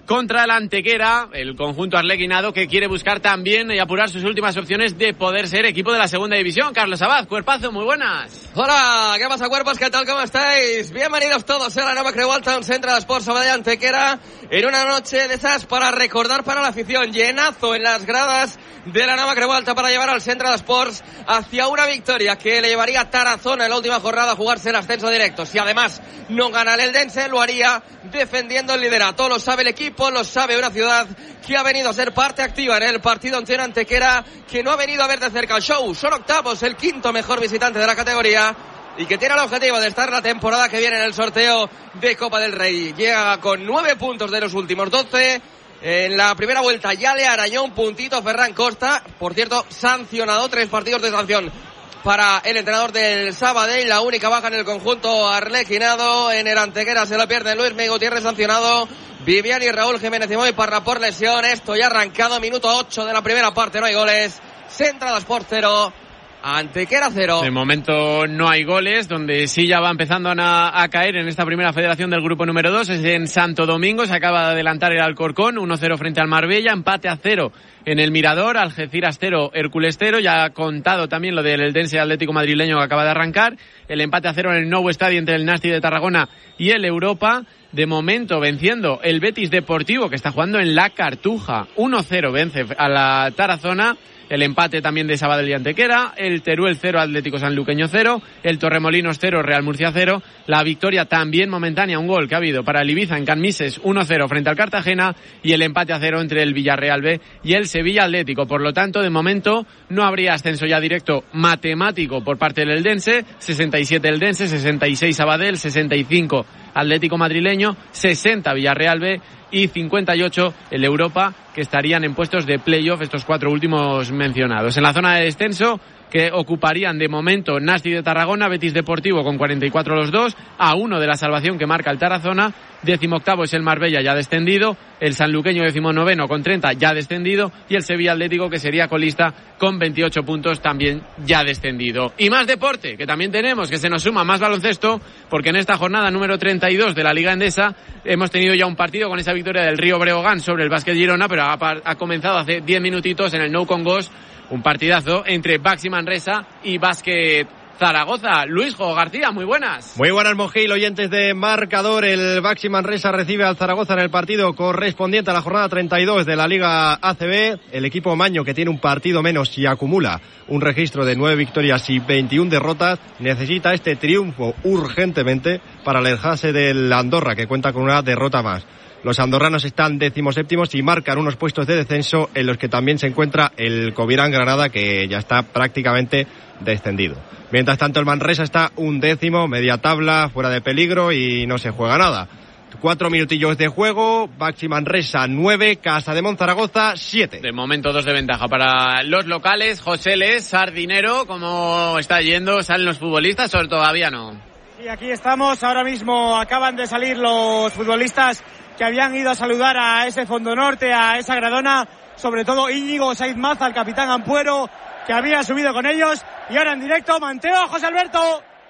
contra el Antequera, el conjunto arlequinado que quiere buscar también y apurar sus últimas opciones de poder ser equipo de la segunda división. Carlos Abad, cuerpazo, muy buenas. Hola, ¿qué pasa, cuerpos? ¿Qué tal? ¿Cómo estáis? Bienvenidos todos a la Nova Creual Town Central Sports Sabadell Antequera en una noche de esas para recordar para la afición. Llenazo en las gradas de la Nova Creual para llevar al Central Sports hacia una victoria que le llevaría a Tarazona en la última jornada a jugarse el ascenso directo. Si además no gana el Eldense, lo haría defendiendo el liderato. Lo sabe el equipo, lo sabe una ciudad que ha venido a ser parte activa en el partido ante una Antequera que no ha venido a ver de cerca el show. Son octavos, el quinto mejor visitante de la categoría y que tiene el objetivo de estar la temporada que viene en el sorteo de Copa del Rey. Llega con nueve puntos de los últimos doce. En la primera vuelta ya le arañó un puntito Ferran Costa, por cierto, sancionado, tres partidos de sanción para el entrenador del Sabadell. La única baja en el conjunto arlequinado. En el Antequera se lo pierde Luis Miguel Gutiérrez, sancionado. Viviani y Raúl Jiménez y Moy Parra por lesión. Esto ya arrancado, minuto ocho de la primera parte, no hay goles. Central Sports cero, Antequera cero. De momento no hay goles, donde sí ya va empezando a, a caer en esta primera federación del grupo número dos, es en Santo Domingo. Se acaba de adelantar el Alcorcón, uno cero frente al Marbella, empate a cero en el Mirador, Algeciras cero, Hércules cero. Ya ha contado también lo del Eldense Atlético madrileño que acaba de arrancar, el empate a cero en el Nou Estadio entre el Nasti de Tarragona y el Europa. De momento venciendo el Betis Deportivo, que está jugando en la Cartuja, uno cero vence a la Tarazona. El empate también de Sabadell y Antequera, el Teruel cero, Atlético Sanluqueño cero, el Torremolinos cero, Real Murcia cero, la victoria también momentánea, un gol que ha habido para el Ibiza en Can Mises, uno cero frente al Cartagena, y el empate a cero entre el Villarreal B y el Sevilla Atlético. Por lo tanto, de momento no habría ascenso ya directo matemático por parte del Eldense, sesenta y siete Eldense, sesenta y seis Sabadell, sesenta y cinco Atlético madrileño, sesenta Villarreal B y cincuenta y ocho el Europa, que estarían en puestos de playoff estos cuatro últimos mencionados. En la zona de descenso, que ocuparían de momento Nasti de Tarragona, Betis Deportivo con cuarenta y cuatro los dos, a uno de la salvación que marca el Tarazona. Décimo octavo es el Marbella, ya descendido, el Sanluqueño décimo noveno con treinta, ya descendido, y el Sevilla Atlético, que sería colista con veintiocho puntos, también ya descendido. Y más deporte, que también tenemos, que se nos suma más baloncesto, porque en esta jornada número treinta y dos de la Liga Endesa hemos tenido ya un partido con esa victoria del Río Breogán sobre el Básquet Girona, pero ha, ha comenzado hace diez minutitos en el Nou Congos, un partidazo entre Baxi Manresa y Básquet Zaragoza. Luisjo García, muy buenas. Muy buenas, Mojil, oyentes de Marcador. El Baxi Manresa recibe al Zaragoza en el partido correspondiente a la jornada treinta y dos de la Liga A C B. El equipo maño, que tiene un partido menos y acumula un registro de nueve victorias y veintiuna derrotas, necesita este triunfo urgentemente para alejarse del Andorra, que cuenta con una derrota más. Los andorranos están decimoséptimos y marcan unos puestos de descenso en los que también se encuentra el Covirán Granada, que ya está prácticamente descendido. Mientras tanto, el Manresa está un décimo, media tabla, fuera de peligro y no se juega nada. Cuatro minutillos de juego, Baxi Manresa nueve, Casa de Monzaragoza siete. De momento dos de ventaja para los locales. José Les, Sardinero, ¿cómo está yendo? ¿Salen los futbolistas o todavía no? Y aquí estamos, ahora mismo acaban de salir los futbolistas que habían ido a saludar a ese Fondo Norte, a esa Gradona, sobre todo Íñigo Saiz Maza, el capitán Ampuero, que había subido con ellos, y ahora en directo, manteo a José Alberto.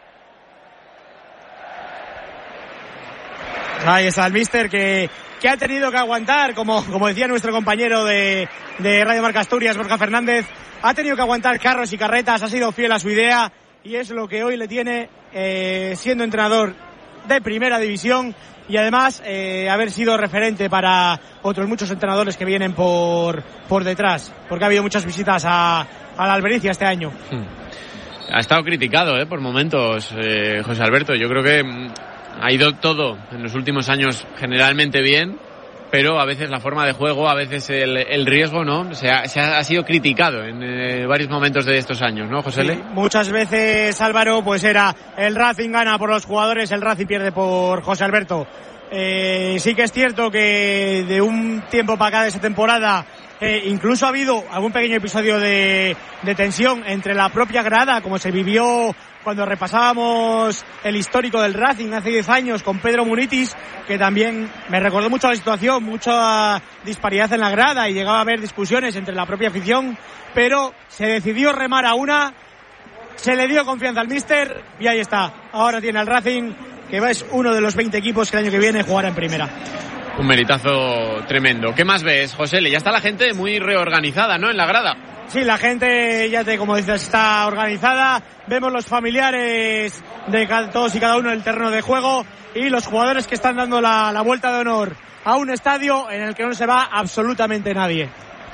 Ahí está el míster que, que ha tenido que aguantar, como, como decía nuestro compañero de, de Radio Marca Asturias, Borja Fernández, ha tenido que aguantar carros y carretas, ha sido fiel a su idea, y es lo que hoy le tiene eh, siendo entrenador de primera división, y además eh, haber sido referente para otros muchos entrenadores que vienen por, por detrás, porque ha habido muchas visitas a, a la Albericia este año. Ha estado criticado eh, por momentos, eh, José Alberto. Yo creo que ha ido todo en los últimos años generalmente bien, pero a veces la forma de juego, a veces el, el riesgo, ¿no? Se ha, se ha, ha sido criticado en eh, varios momentos de estos años, ¿no, José? Sí, muchas veces, Álvaro, pues era el Racing gana por los jugadores, el Racing pierde por José Alberto. Eh, sí que es cierto que de un tiempo para acá de esta temporada eh, incluso ha habido algún pequeño episodio de, de tensión entre la propia grada, como se vivió cuando repasábamos el histórico del Racing hace diez años con Pedro Munitis, que también me recordó mucho la situación, mucha disparidad en la grada y llegaba a haber discusiones entre la propia afición, pero se decidió remar a una, se le dio confianza al míster y ahí está. Ahora tiene al Racing, que es uno de los veinte equipos que el año que viene jugará en primera. Un meritazo tremendo. ¿Qué más ves, José? Ya está la gente muy reorganizada, ¿no?, en la grada. Sí, la gente, ya te, como dices, está organizada. Vemos los familiares de todos y cada uno en el terreno de juego y los jugadores que están dando la, la vuelta de honor a un estadio en el que no se va absolutamente nadie.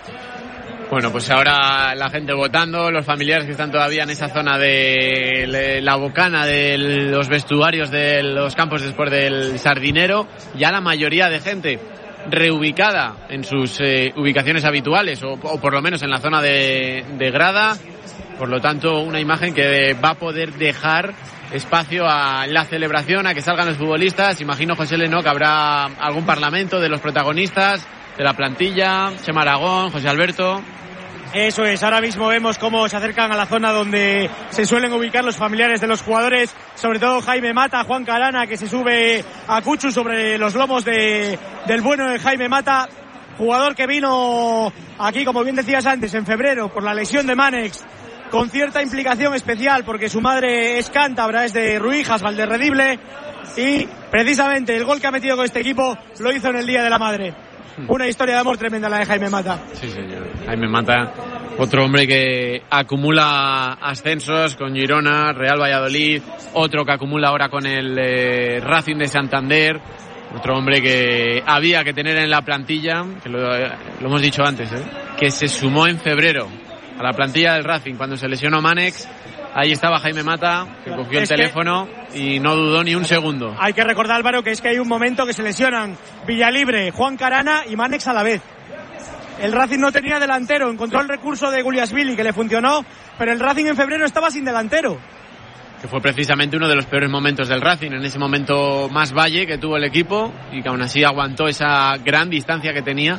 Bueno, pues ahora la gente votando, los familiares que están todavía en esa zona de la bocana de los vestuarios de los campos después del Sardinero, ya la mayoría de gente reubicada en sus eh, ubicaciones habituales o, o por lo menos en la zona de, de grada. Por lo tanto, una imagen que va a poder dejar espacio a la celebración, a que salgan los futbolistas. Imagino, José Leno, que habrá algún parlamento de los protagonistas, de la plantilla, Chema Aragón, José Alberto. Eso es, ahora mismo vemos cómo se acercan a la zona donde se suelen ubicar los familiares de los jugadores, sobre todo Jaime Mata, Juan Carana, que se sube a Cuchu sobre los lomos de, del bueno de Jaime Mata, jugador que vino aquí, como bien decías antes, en febrero por la lesión de Manex, con cierta implicación especial porque su madre es cántabra, es de Ruijas, Valderredible, y precisamente el gol que ha metido con este equipo lo hizo en el Día de la Madre. Una historia de amor tremenda la de Jaime Mata. Sí, señor. Jaime Mata, otro hombre que acumula ascensos con Girona, Real Valladolid, otro que acumula ahora con el eh, Racing de Santander, otro hombre que había que tener en la plantilla, que lo, lo hemos dicho antes, ¿eh? que se sumó en febrero a la plantilla del Racing cuando se lesionó Manex. Ahí estaba Jaime Mata, que cogió el teléfono y no dudó ni un segundo. Hay que recordar, Álvaro, que es que hay un momento que se lesionan Villalibre, Juan Carana y Manex a la vez. El Racing no tenía delantero, encontró el recurso de Guliasvili que le funcionó, pero el Racing en febrero estaba sin delantero. Que fue precisamente uno de los peores momentos del Racing, en ese momento más valle que tuvo el equipo y que aún así aguantó esa gran distancia que tenía.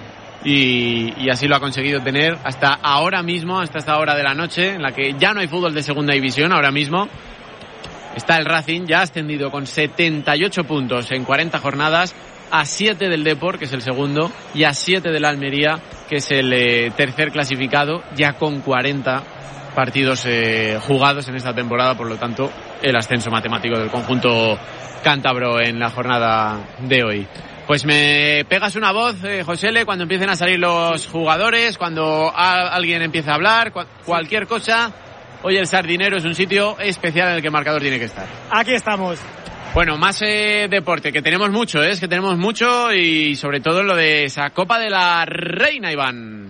Y, y así lo ha conseguido tener hasta ahora mismo, hasta esta hora de la noche, en la que ya no hay fútbol de segunda división. Ahora mismo está el Racing ya ascendido con setenta y ocho puntos en cuarenta jornadas, a siete del Depor, que es el segundo, y a siete del Almería, que es el eh, tercer clasificado, ya con cuarenta partidos eh, jugados en esta temporada. Por lo tanto, el ascenso matemático del conjunto cántabro en la jornada de hoy. Pues me pegas una voz, eh, Josele, cuando empiecen a salir los jugadores, cuando a, alguien empiece a hablar, cu- cualquier cosa. Hoy el Sardinero es un sitio especial en el que el marcador tiene que estar. Aquí estamos. Bueno, más eh, deporte, que tenemos mucho, ¿eh? es que tenemos mucho, y sobre todo lo de esa Copa de la Reina, Iván.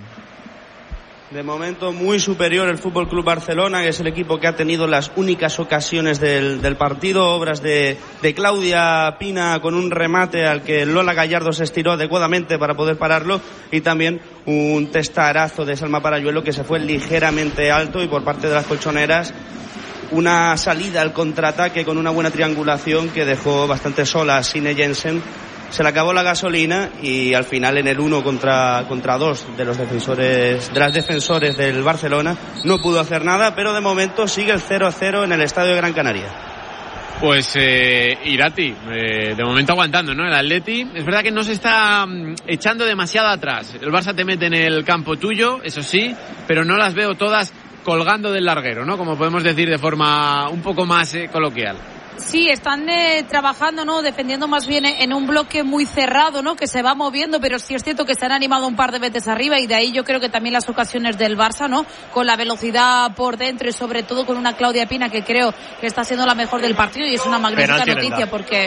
De momento muy superior el Fútbol Club Barcelona, que es el equipo que ha tenido las únicas ocasiones del, del partido. Obras de, de Claudia Pina con un remate al que Lola Gallardo se estiró adecuadamente para poder pararlo, y también un testarazo de Salma Parayuelo que se fue ligeramente alto, y por parte de las colchoneras una salida al contraataque con una buena triangulación que dejó bastante sola a Sine Jensen. Se le acabó la gasolina y al final en el uno contra, contra dos de los defensores, de las defensores del Barcelona, no pudo hacer nada, pero de momento sigue el cero a cero en el Estadio de Gran Canaria. Pues eh, Irati, eh, de momento aguantando, ¿no? El Atleti, es verdad que no se está mm, echando demasiado atrás. El Barça te mete en el campo tuyo, eso sí, pero no las veo todas colgando del larguero, ¿no? Como podemos decir de forma un poco más eh, coloquial. Sí, están eh, trabajando, ¿no? Defendiendo más bien en un bloque muy cerrado, ¿no? Que se va moviendo, pero sí es cierto que se han animado un par de veces arriba, y de ahí yo creo que también las ocasiones del Barça, ¿no? Con la velocidad por dentro y sobre todo con una Claudia Pina que creo que está siendo la mejor del partido, y es una magnífica noticia porque...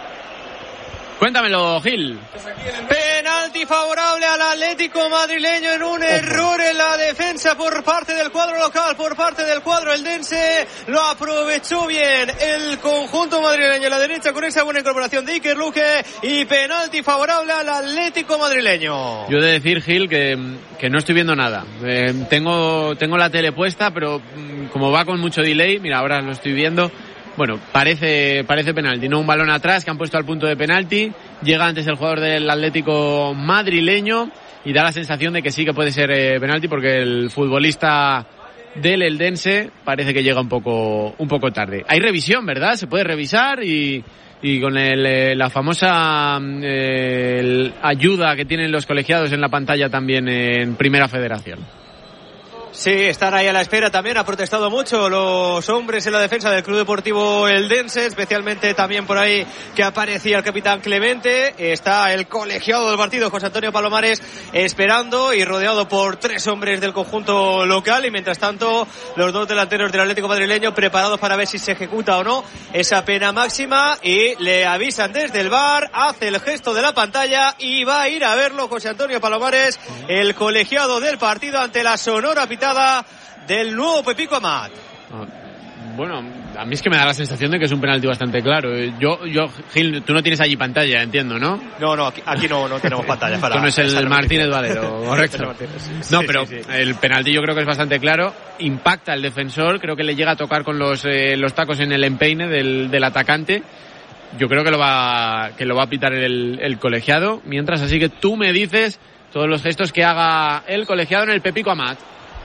Cuéntamelo, Gil. Penalti favorable al Atlético madrileño en un error en la defensa por parte del cuadro local, por parte del cuadro eldense. Lo aprovechó bien el conjunto madrileño a la derecha con esa buena incorporación de Iker Luque, y penalti favorable al Atlético madrileño. Yo he de decir, Gil, que, que no estoy viendo nada. Eh, tengo, tengo la tele puesta, pero mm, como va con mucho delay, mira, ahora lo estoy viendo. Bueno, parece parece penalti, no un balón atrás que han puesto al punto de penalti. Llega antes el jugador del Atlético madrileño y da la sensación de que sí que puede ser eh, penalti, porque el futbolista del eldense parece que llega un poco un poco tarde. Hay revisión, ¿verdad? Se puede revisar y, y con el, la famosa eh, el ayuda que tienen los colegiados en la pantalla también en Primera Federación. Sí, están ahí a la espera también. Ha protestado mucho los hombres en la defensa del Club Deportivo Eldense, especialmente también por ahí que aparecía el capitán Clemente. Está el colegiado del partido, José Antonio Palomares, esperando y rodeado por tres hombres del conjunto local. Y mientras tanto, los dos delanteros del Atlético madrileño preparados para ver si se ejecuta o no esa pena máxima. Y le avisan desde el V A R, hace el gesto de la pantalla y va a ir a verlo José Antonio Palomares, el colegiado del partido, ante la sonora pitada del nuevo Pepico Amat. Bueno, a mí es que me da la sensación de que es un penalti bastante claro. Yo, yo Gil, tú no tienes allí pantalla, entiendo, ¿no? No, no, aquí, aquí no, no tenemos pantalla. Para, tú no es el Martínez Valero, correcto. Sí, no, sí, pero sí, sí. El penalti yo creo que es bastante claro. Impacta al defensor, creo que le llega a tocar con los, eh, los tacos en el empeine del, del atacante. Yo creo que lo va, que lo va a pitar el, el colegiado. Mientras, así que tú me dices todos los gestos que haga el colegiado en el Pepico Amat.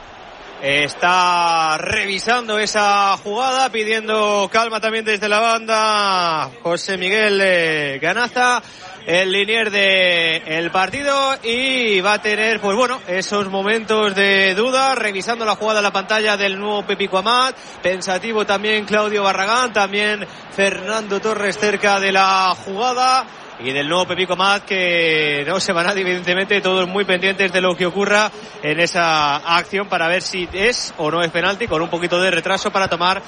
Está revisando esa jugada, pidiendo calma también desde la banda José Miguel eh, Ganaza, el linier de el partido, y va a tener, pues bueno, esos momentos de duda, revisando la jugada en la pantalla del nuevo Pepico Amat. Pensativo también Claudio Barragán, también Fernando Torres cerca de la jugada. Y del nuevo Pepico Amat, que no se va nadie, evidentemente, todos muy pendientes de lo que ocurra en esa acción para ver si es o no es penalti, con un poquito de retraso para tomar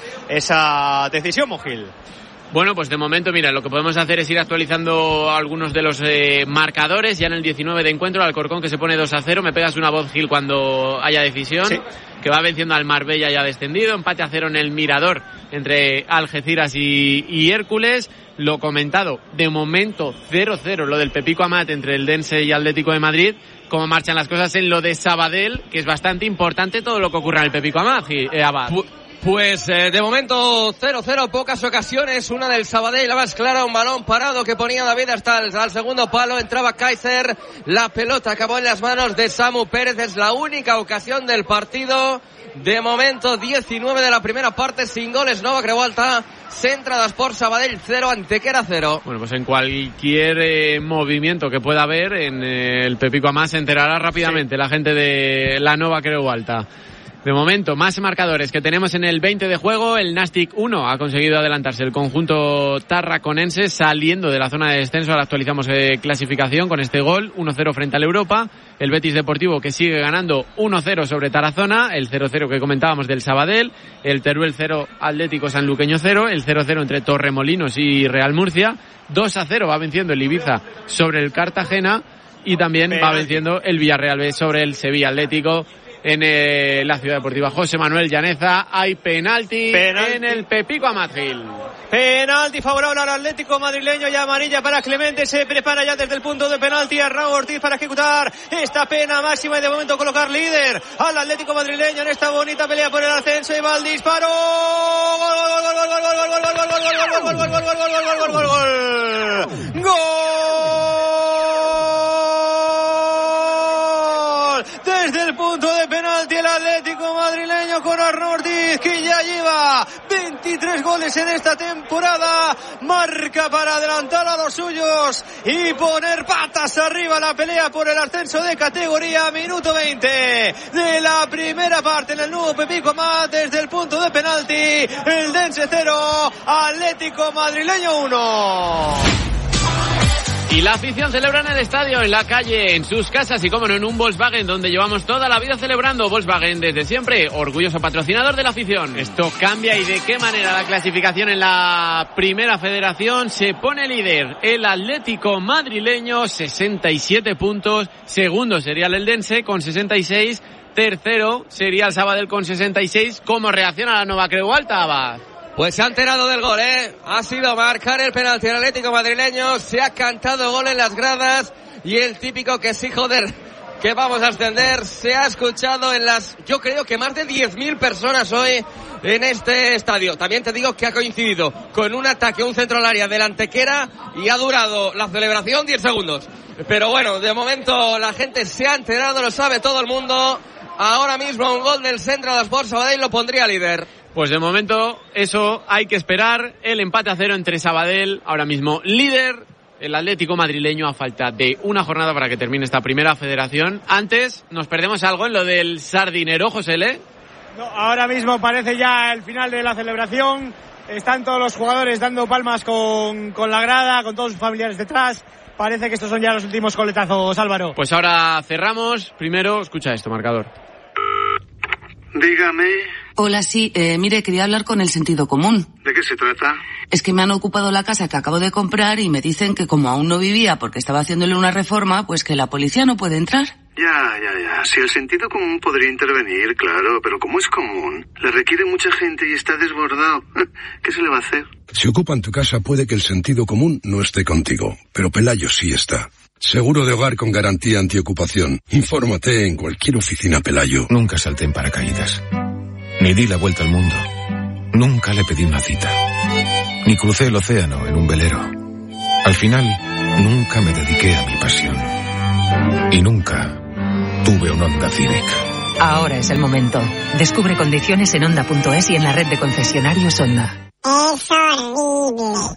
esa decisión, Mogil. Bueno, pues de momento, mira, lo que podemos hacer es ir actualizando algunos de los eh, marcadores. Ya en el diecinueve de encuentro, el Alcorcón, que se pone dos a cero. Me pegas una voz, Gil, cuando haya decisión. Sí. Que va venciendo al Marbella, ya descendido. Empate a cero en el Mirador entre Algeciras y, y Hércules. Lo comentado, de momento cero cero lo del Pepico Amat entre el Dense y Atlético de Madrid. Cómo marchan las cosas en lo de Sabadell, que es bastante importante todo lo que ocurra en el Pepico Amat, y, eh, Abad. Pues eh, de momento cero cero, pocas ocasiones, una del Sabadell, la más clara, un balón parado que ponía David hasta el al segundo palo, entraba Kaiser, la pelota acabó en las manos de Samu Pérez, es la única ocasión del partido. De momento diecinueve de la primera parte, sin goles, Nova Creualta, centradas por Sabadell cero, Antequera cero. Bueno, pues en cualquier eh, movimiento que pueda haber en eh, el Pepico Amat se enterará rápidamente, sí, la gente de la Nova Creualta. De momento, más marcadores que tenemos en el veinte de juego. El Nastic uno ha conseguido adelantarse el conjunto tarraconense saliendo de la zona de descenso. Ahora actualizamos eh, clasificación con este gol, uno cero frente al Europa. El Betis Deportivo, que sigue ganando uno cero sobre Tarazona. El cero cero que comentábamos del Sabadell. El Teruel cero, Atlético Sanluqueño cero. El cero cero entre Torremolinos y Real Murcia. dos a cero va venciendo el Ibiza sobre el Cartagena. Y también va venciendo el Villarreal B sobre el Sevilla Atlético. En eh, la Ciudad Deportiva José Manuel Llaneza hay penalti, penalti en el Pepico Amat, Gil. Penalti favorable al Atlético madrileño y amarilla para Clemente. Se prepara ya desde el punto de penalti a Raúl Ortiz para ejecutar esta pena máxima y de momento colocar líder al Atlético madrileño en esta bonita pelea por el ascenso. Y va el disparo. ¡Gol, gol, gol, gol, gol, gol, gol, gol, gol, gol, gol, gol, gol, gol, gol, gol, gol! Desde el punto de penalti el Atlético madrileño con Arnau Ortiz, que ya lleva veintitrés goles en esta temporada, marca para adelantar a los suyos y poner patas arriba la pelea por el ascenso de categoría. Minuto veinte de la primera parte en el nuevo Pepico Amat. Desde el punto de penalti el Dense cero, Atlético madrileño uno. Y la afición celebra en el estadio, en la calle, en sus casas y, como no, en un Volkswagen, donde llevamos toda la vida celebrando. Volkswagen, desde siempre, orgulloso patrocinador de la afición. Esto cambia, y de qué manera la clasificación en la primera federación. Se pone líder el Atlético madrileño, sesenta y siete puntos. Segundo sería el Eldense con sesenta y seis. Tercero sería el Sabadell con sesenta y seis. ¿Cómo reacciona la Nova Creualta, Abad? Pues se ha enterado del gol, ¿eh? Ha sido marcar el penalti al Atlético madrileño, se ha cantado gol en las gradas, y el típico que sí, joder, que vamos a ascender, se ha escuchado en las, yo creo que más de diez mil personas hoy en este estadio. También te digo que ha coincidido con un ataque, un centro al área del Antequera, y ha durado la celebración diez segundos. Pero bueno, de momento la gente se ha enterado, lo sabe todo el mundo. Ahora mismo un gol del Centro de Sport Sabadell lo pondría líder. Pues de momento eso hay que esperar. El empate a cero entre Sabadell, ahora mismo líder, el Atlético madrileño a falta de una jornada para que termine esta primera federación. Antes, ¿nos perdemos algo en lo del Sardinero, José L? No, ahora mismo parece ya el final de la celebración. Están todos los jugadores dando palmas con, con la grada, con todos sus familiares detrás. Parece que estos son ya los últimos coletazos, Álvaro. Pues ahora cerramos. Primero, escucha esto, marcador. Dígame. Hola, sí, eh, mire, quería hablar con el sentido común. ¿De qué se trata? Es que me han ocupado la casa que acabo de comprar y me dicen que como aún no vivía porque estaba haciéndole una reforma, pues que la policía no puede entrar. Ya, ya, ya. Si el sentido común podría intervenir, claro, pero como es común, le requiere mucha gente y está desbordado. ¿Qué se le va a hacer? Si ocupan tu casa puede que el sentido común no esté contigo, pero Pelayo sí está. Seguro de hogar con garantía antiocupación. Infórmate en cualquier oficina Pelayo. Nunca salté en paracaídas. Ni di la vuelta al mundo. Nunca le pedí una cita. Ni crucé el océano en un velero. Al final, nunca me dediqué a mi pasión. Y nunca tuve un Honda Civic. Ahora es el momento. Descubre condiciones en Honda punto es y en la red de concesionarios Honda. Es horrible.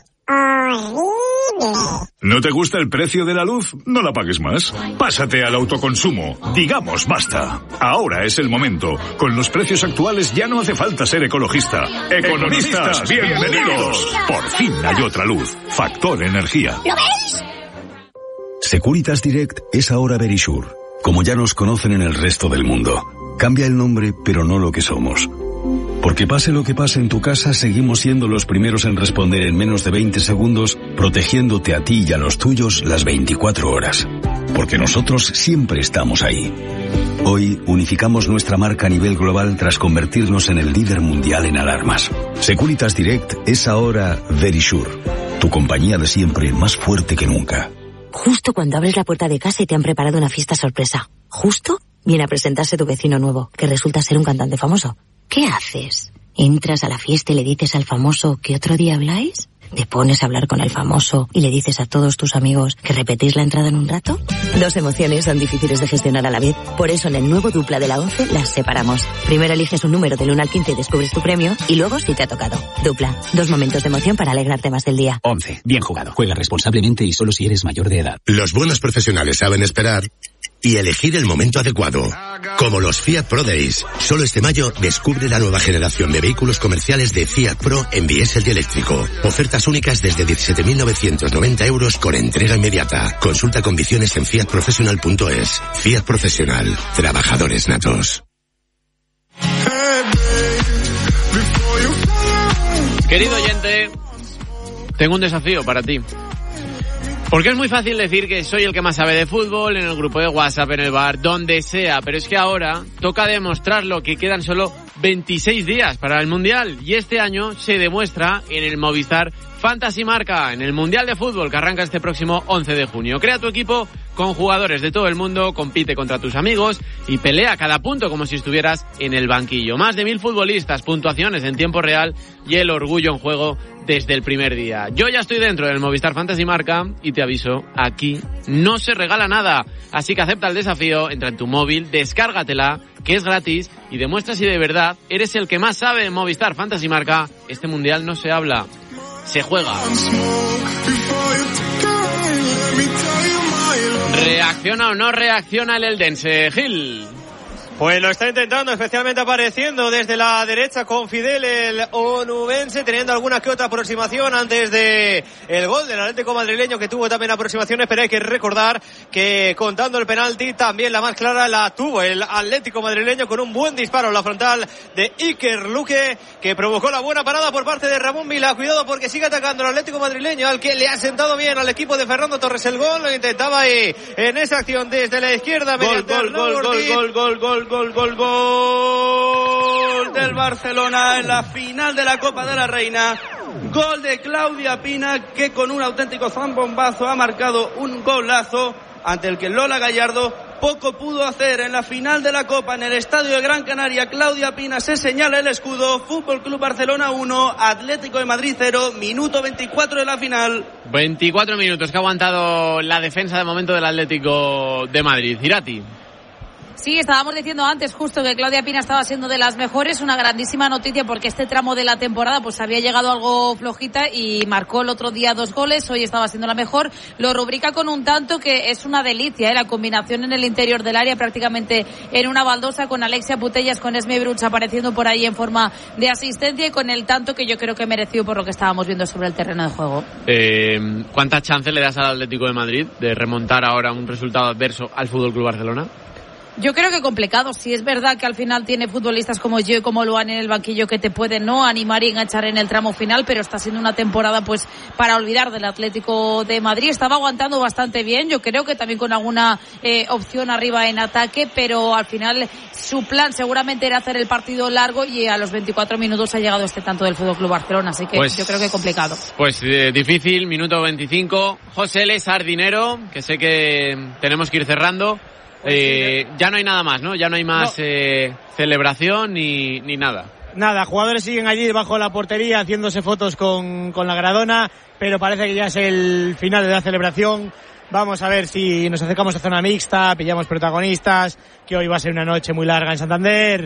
Horrible. ¿No te gusta el precio de la luz? No la pagues más. Pásate al autoconsumo. Digamos basta. Ahora es el momento. Con los precios actuales ya no hace falta ser ecologista. Economistas, bienvenidos. Por fin hay otra luz. Factor Energía. ¿Lo veis? Securitas Direct es ahora Verisure, como ya nos conocen en el resto del mundo. Cambia el nombre, pero no lo que somos. Porque pase lo que pase en tu casa, seguimos siendo los primeros en responder en menos de veinte segundos, protegiéndote a ti y a los tuyos las veinticuatro horas. Porque nosotros siempre estamos ahí. Hoy unificamos nuestra marca a nivel global tras convertirnos en el líder mundial en alarmas. Securitas Direct es ahora Verisure, tu compañía de siempre más fuerte que nunca. Justo cuando abres la puerta de casa y te han preparado una fiesta sorpresa. Justo viene a presentarse tu vecino nuevo, que resulta ser un cantante famoso. ¿Qué haces? ¿Entras a la fiesta y le dices al famoso que otro día habláis? ¿Te pones a hablar con el famoso y le dices a todos tus amigos que repetís la entrada en un rato? Dos emociones son difíciles de gestionar a la vez. Por eso en el nuevo Dupla de la once las separamos. Primero eliges un número del uno al quince y descubres tu premio, y luego si te ha tocado. Dupla, dos momentos de emoción para alegrarte más del día. once. Bien jugado. Juega responsablemente y solo si eres mayor de edad. Los buenos profesionales saben esperar y elegir el momento adecuado. Como los Fiat Pro Days. Solo este mayo descubre la nueva generación de vehículos comerciales de Fiat Pro en diésel y eléctrico. Ofertas únicas desde diecisiete mil novecientos noventa euros con entrega inmediata. Consulta condiciones en fiat professional punto es. Fiat Profesional. Trabajadores natos. Querido oyente, tengo un desafío para ti. Porque es muy fácil decir que soy el que más sabe de fútbol, en el grupo de WhatsApp, en el bar, donde sea, pero es que ahora toca demostrarlo, que quedan solo veintiséis días para el Mundial, y este año se demuestra en el Movistar Fantasy Marca, en el Mundial de Fútbol que arranca este próximo once de junio. Crea tu equipo con jugadores de todo el mundo, compite contra tus amigos y pelea cada punto como si estuvieras en el banquillo. Más de mil futbolistas, puntuaciones en tiempo real y el orgullo en juego desde el primer día. Yo ya estoy dentro del Movistar Fantasy Marca y te aviso, aquí no se regala nada. Así que acepta el desafío, entra en tu móvil, descárgatela, que es gratis, y demuestra si de verdad eres el que más sabe en Movistar Fantasy Marca. Este Mundial no se habla, se juega. ¿Reacciona o no reacciona el eldense, Gil? Pues lo está intentando, especialmente apareciendo desde la derecha con Fidel, el onubense, teniendo alguna que otra aproximación antes de el gol del Atlético madrileño, que tuvo también aproximaciones, pero hay que recordar que contando el penalti, también la más clara la tuvo el Atlético madrileño con un buen disparo en la frontal de Iker Luque, que provocó la buena parada por parte de Ramón Vila. Cuidado porque sigue atacando el Atlético madrileño, al que le ha sentado bien al equipo de Fernando Torres el gol. Lo intentaba ahí en esa acción desde la izquierda. Gol, gol, gol, gol, gol, gol, gol. Gol, gol, gol del Barcelona en la final de la Copa de la Reina. Gol de Claudia Pina, que con un auténtico zambombazo ha marcado un golazo ante el que Lola Gallardo poco pudo hacer. En la final de la Copa, en el estadio de Gran Canaria, Claudia Pina se señala el escudo. Fútbol Club Barcelona uno, Atlético de Madrid cero, minuto veinticuatro de la final. veinticuatro minutos que ha aguantado la defensa de momento del Atlético de Madrid. Irati. Sí, estábamos diciendo antes justo que Claudia Pina estaba siendo de las mejores, una grandísima noticia porque este tramo de la temporada pues había llegado algo flojita y marcó el otro día dos goles, hoy estaba siendo la mejor, lo rubrica con un tanto que es una delicia, ¿eh? La combinación en el interior del área prácticamente en una baldosa con Alexia Putellas, con Esme Bruch apareciendo por ahí en forma de asistencia y con el tanto que yo creo que mereció por lo que estábamos viendo sobre el terreno de juego. Eh, ¿Cuántas chances le das al Atlético de Madrid de remontar ahora un resultado adverso al F C Barcelona? Yo creo que complicado. Si es verdad que al final tiene futbolistas como yo y como Luan en el banquillo que te pueden no animar y enganchar en el tramo final, pero está siendo una temporada pues para olvidar del Atlético de Madrid. Estaba aguantando bastante bien, yo creo que también con alguna eh, opción arriba en ataque, pero al final su plan seguramente era hacer el partido largo y a los veinticuatro minutos ha llegado este tanto del F C Barcelona, así que pues, yo creo que complicado. Pues eh, difícil, minuto veinticinco. José L. Sardinero, que sé que tenemos que ir cerrando. Eh, ya no hay nada más, ¿no? Ya no hay más no. eh, celebración ni, ni nada. Nada, jugadores siguen allí debajo de la portería haciéndose fotos con, con la Gradona, pero parece que ya es el final de la celebración. Vamos a ver si nos acercamos a zona mixta, pillamos protagonistas, que hoy va a ser una noche muy larga en Santander.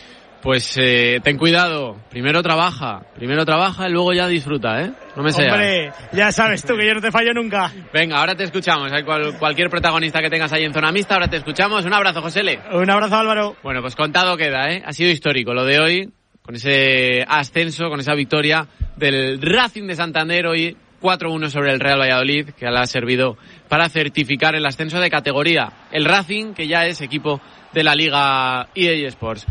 Pues eh, ten cuidado, primero trabaja, primero trabaja y luego ya disfruta, ¿eh? No me seas. Hombre, ya sabes tú que yo no te fallo nunca. Venga, ahora te escuchamos, hay cual, cualquier protagonista que tengas ahí en zona mixta, ahora te escuchamos. Un abrazo, Josele. Un abrazo, Álvaro. Bueno, pues contado queda, ¿eh? Ha sido histórico lo de hoy, con ese ascenso, con esa victoria del Racing de Santander hoy, cuatro uno sobre el Real Valladolid, que le ha servido para certificar el ascenso de categoría. El Racing, que ya es equipo de la Liga E A Sports.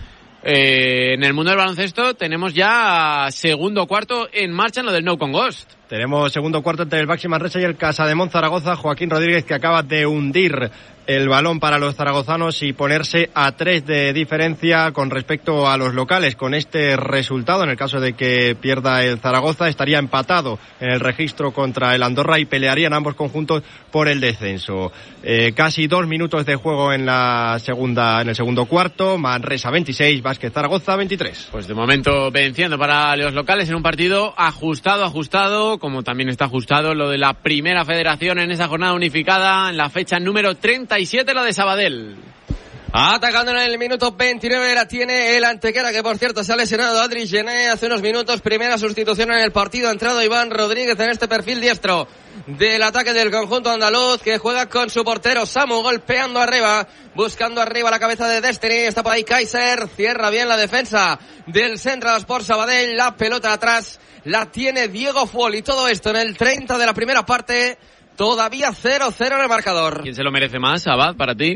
Eh, en el mundo del baloncesto tenemos ya segundo cuarto en marcha en lo del No Con Ghost. Tenemos segundo cuarto entre el Baxi Manresa y el Casademont Zaragoza. Joaquín Rodríguez, que acaba de hundir el balón para los zaragozanos y ponerse a tres de diferencia con respecto a los locales. Con este resultado, en el caso de que pierda el Zaragoza, estaría empatado en el registro contra el Andorra y pelearían ambos conjuntos por el descenso. Eh, casi dos minutos de juego en la segunda, en el segundo cuarto. Manresa veintiséis, Vázquez Zaragoza veintitrés. Pues de momento venciendo para los locales en un partido ajustado, ajustado, como también está ajustado lo de la primera federación en esa jornada unificada, en la fecha número treinta y siete, la de Sabadell. Atacando en el minuto veintinueve la tiene el Antequera, que por cierto se ha lesionado Adri Gené hace unos minutos. Primera sustitución en el partido, ha entrado Iván Rodríguez en este perfil diestro del ataque del conjunto andaluz, que juega con su portero Samu, golpeando arriba, buscando arriba la cabeza de Destiny. Está por ahí Kaiser, cierra bien la defensa del Central Sport Sabadell, la pelota atrás la tiene Diego Fuol, y todo esto en el treinta de la primera parte. Todavía cero cero en el marcador. ¿Quién se lo merece más, Abad, para ti?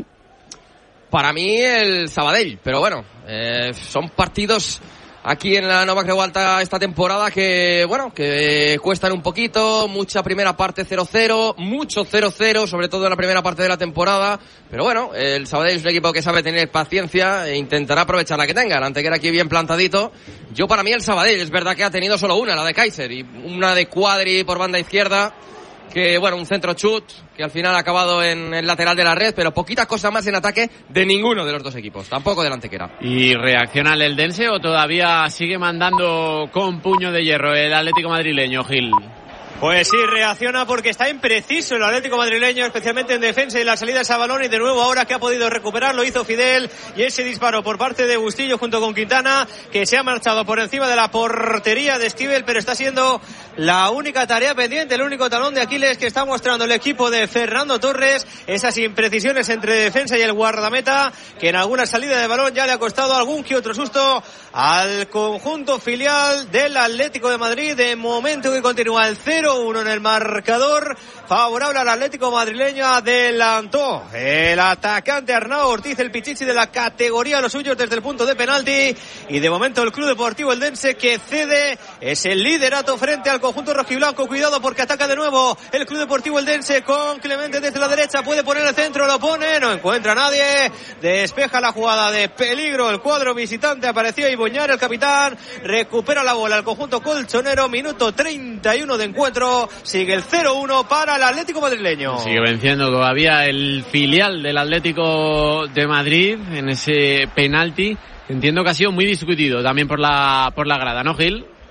Para mí el Sabadell, pero bueno, eh, son partidos aquí en la Nova Creu Alta esta temporada que, bueno, que cuestan un poquito. Mucha primera parte cero cero, mucho cero cero, sobre todo en la primera parte de la temporada. Pero bueno, el Sabadell es un equipo que sabe tener paciencia e intentará aprovechar la que tenga. El Antequera aquí bien plantadito. Yo para mí el Sabadell, es verdad que ha tenido solo una, la de Kaiser, y una de Cuadri por banda izquierda, que bueno, un centro chut que al final ha acabado en el lateral de la red, pero poquitas cosas más en ataque de ninguno de los dos equipos, tampoco del Antequera. ¿Y reacciona el Eldense o todavía sigue mandando con puño de hierro el Atlético madrileño, Gil? Pues sí, reacciona porque está impreciso el Atlético madrileño, especialmente en defensa y la salida de ese balón, y de nuevo ahora que ha podido recuperar lo hizo Fidel, y ese disparo por parte de Bustillo junto con Quintana, que se ha marchado por encima de la portería de Esquivel, pero está siendo la única tarea pendiente, el único talón de Aquiles que está mostrando el equipo de Fernando Torres, esas imprecisiones entre defensa y el guardameta, que en alguna salida de balón ya le ha costado algún que otro susto al conjunto filial del Atlético de Madrid. De momento que continúa el cero uno en el marcador, favorable al Atlético madrileño. Adelantó el atacante Arnau Ortiz, el pichichi de la categoría, los suyos desde el punto de penalti, y de momento el Club Deportivo Eldense, que cede, es el liderato frente al conjunto rojiblanco. Cuidado porque ataca de nuevo el Club Deportivo Eldense con Clemente desde la derecha, puede poner el centro, lo pone, no encuentra a nadie, despeja la jugada de peligro el cuadro visitante. Apareció Iboñar, el capitán, recupera la bola el conjunto colchonero. Minuto treinta y uno de encuentro, sigue el cero uno para el Atlético madrileño. Sigue venciendo todavía el filial del Atlético de Madrid en ese penalti. Entiendo que ha sido muy discutido también por la por la grada, ¿no, Gil?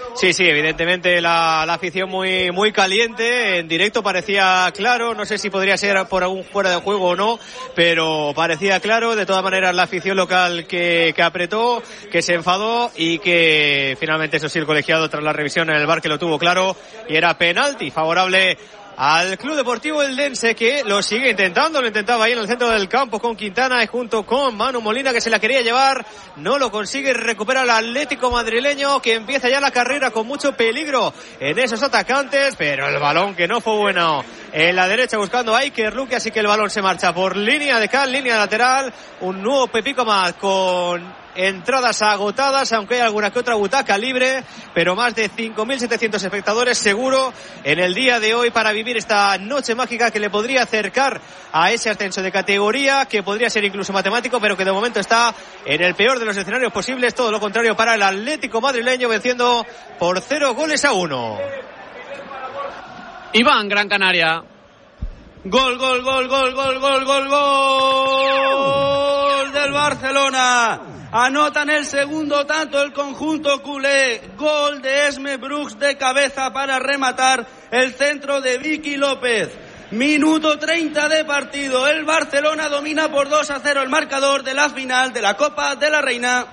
Sí, sí, evidentemente la, la afición muy muy caliente. En directo parecía claro, no sé si podría ser por algún fuera de juego o no, pero parecía claro. De todas maneras, la afición local que, que apretó, que se enfadó y que finalmente, eso sí, el colegiado tras la revisión en el V A R que lo tuvo claro y era penalti favorable al Club Deportivo Eldense, que lo sigue intentando, lo intentaba ahí en el centro del campo con Quintana y junto con Manu Molina, que se la quería llevar, no lo consigue, recupera el Atlético madrileño, que empieza ya la carrera con mucho peligro en esos atacantes, pero el balón que no fue bueno en la derecha buscando a Iker Luque, así que el balón se marcha por línea de cal, línea lateral, un nuevo Pepico más con entradas agotadas, aunque hay alguna que otra butaca libre, pero más de cinco mil setecientos espectadores seguro en el día de hoy para vivir esta noche mágica que le podría acercar a ese ascenso de categoría, que podría ser incluso matemático, pero que de momento está en el peor de los escenarios posibles, todo lo contrario para el Atlético madrileño, venciendo por cero goles a uno. Iván, Gran Canaria. Gol, gol, gol, gol, gol, gol, gol, gol del Barcelona. Anotan el segundo tanto el conjunto culé. Gol de Esme Brooks de cabeza para rematar el centro de Vicky López. Minuto treinta de partido. El Barcelona domina por dos a cero el marcador de la final de la Copa de la Reina.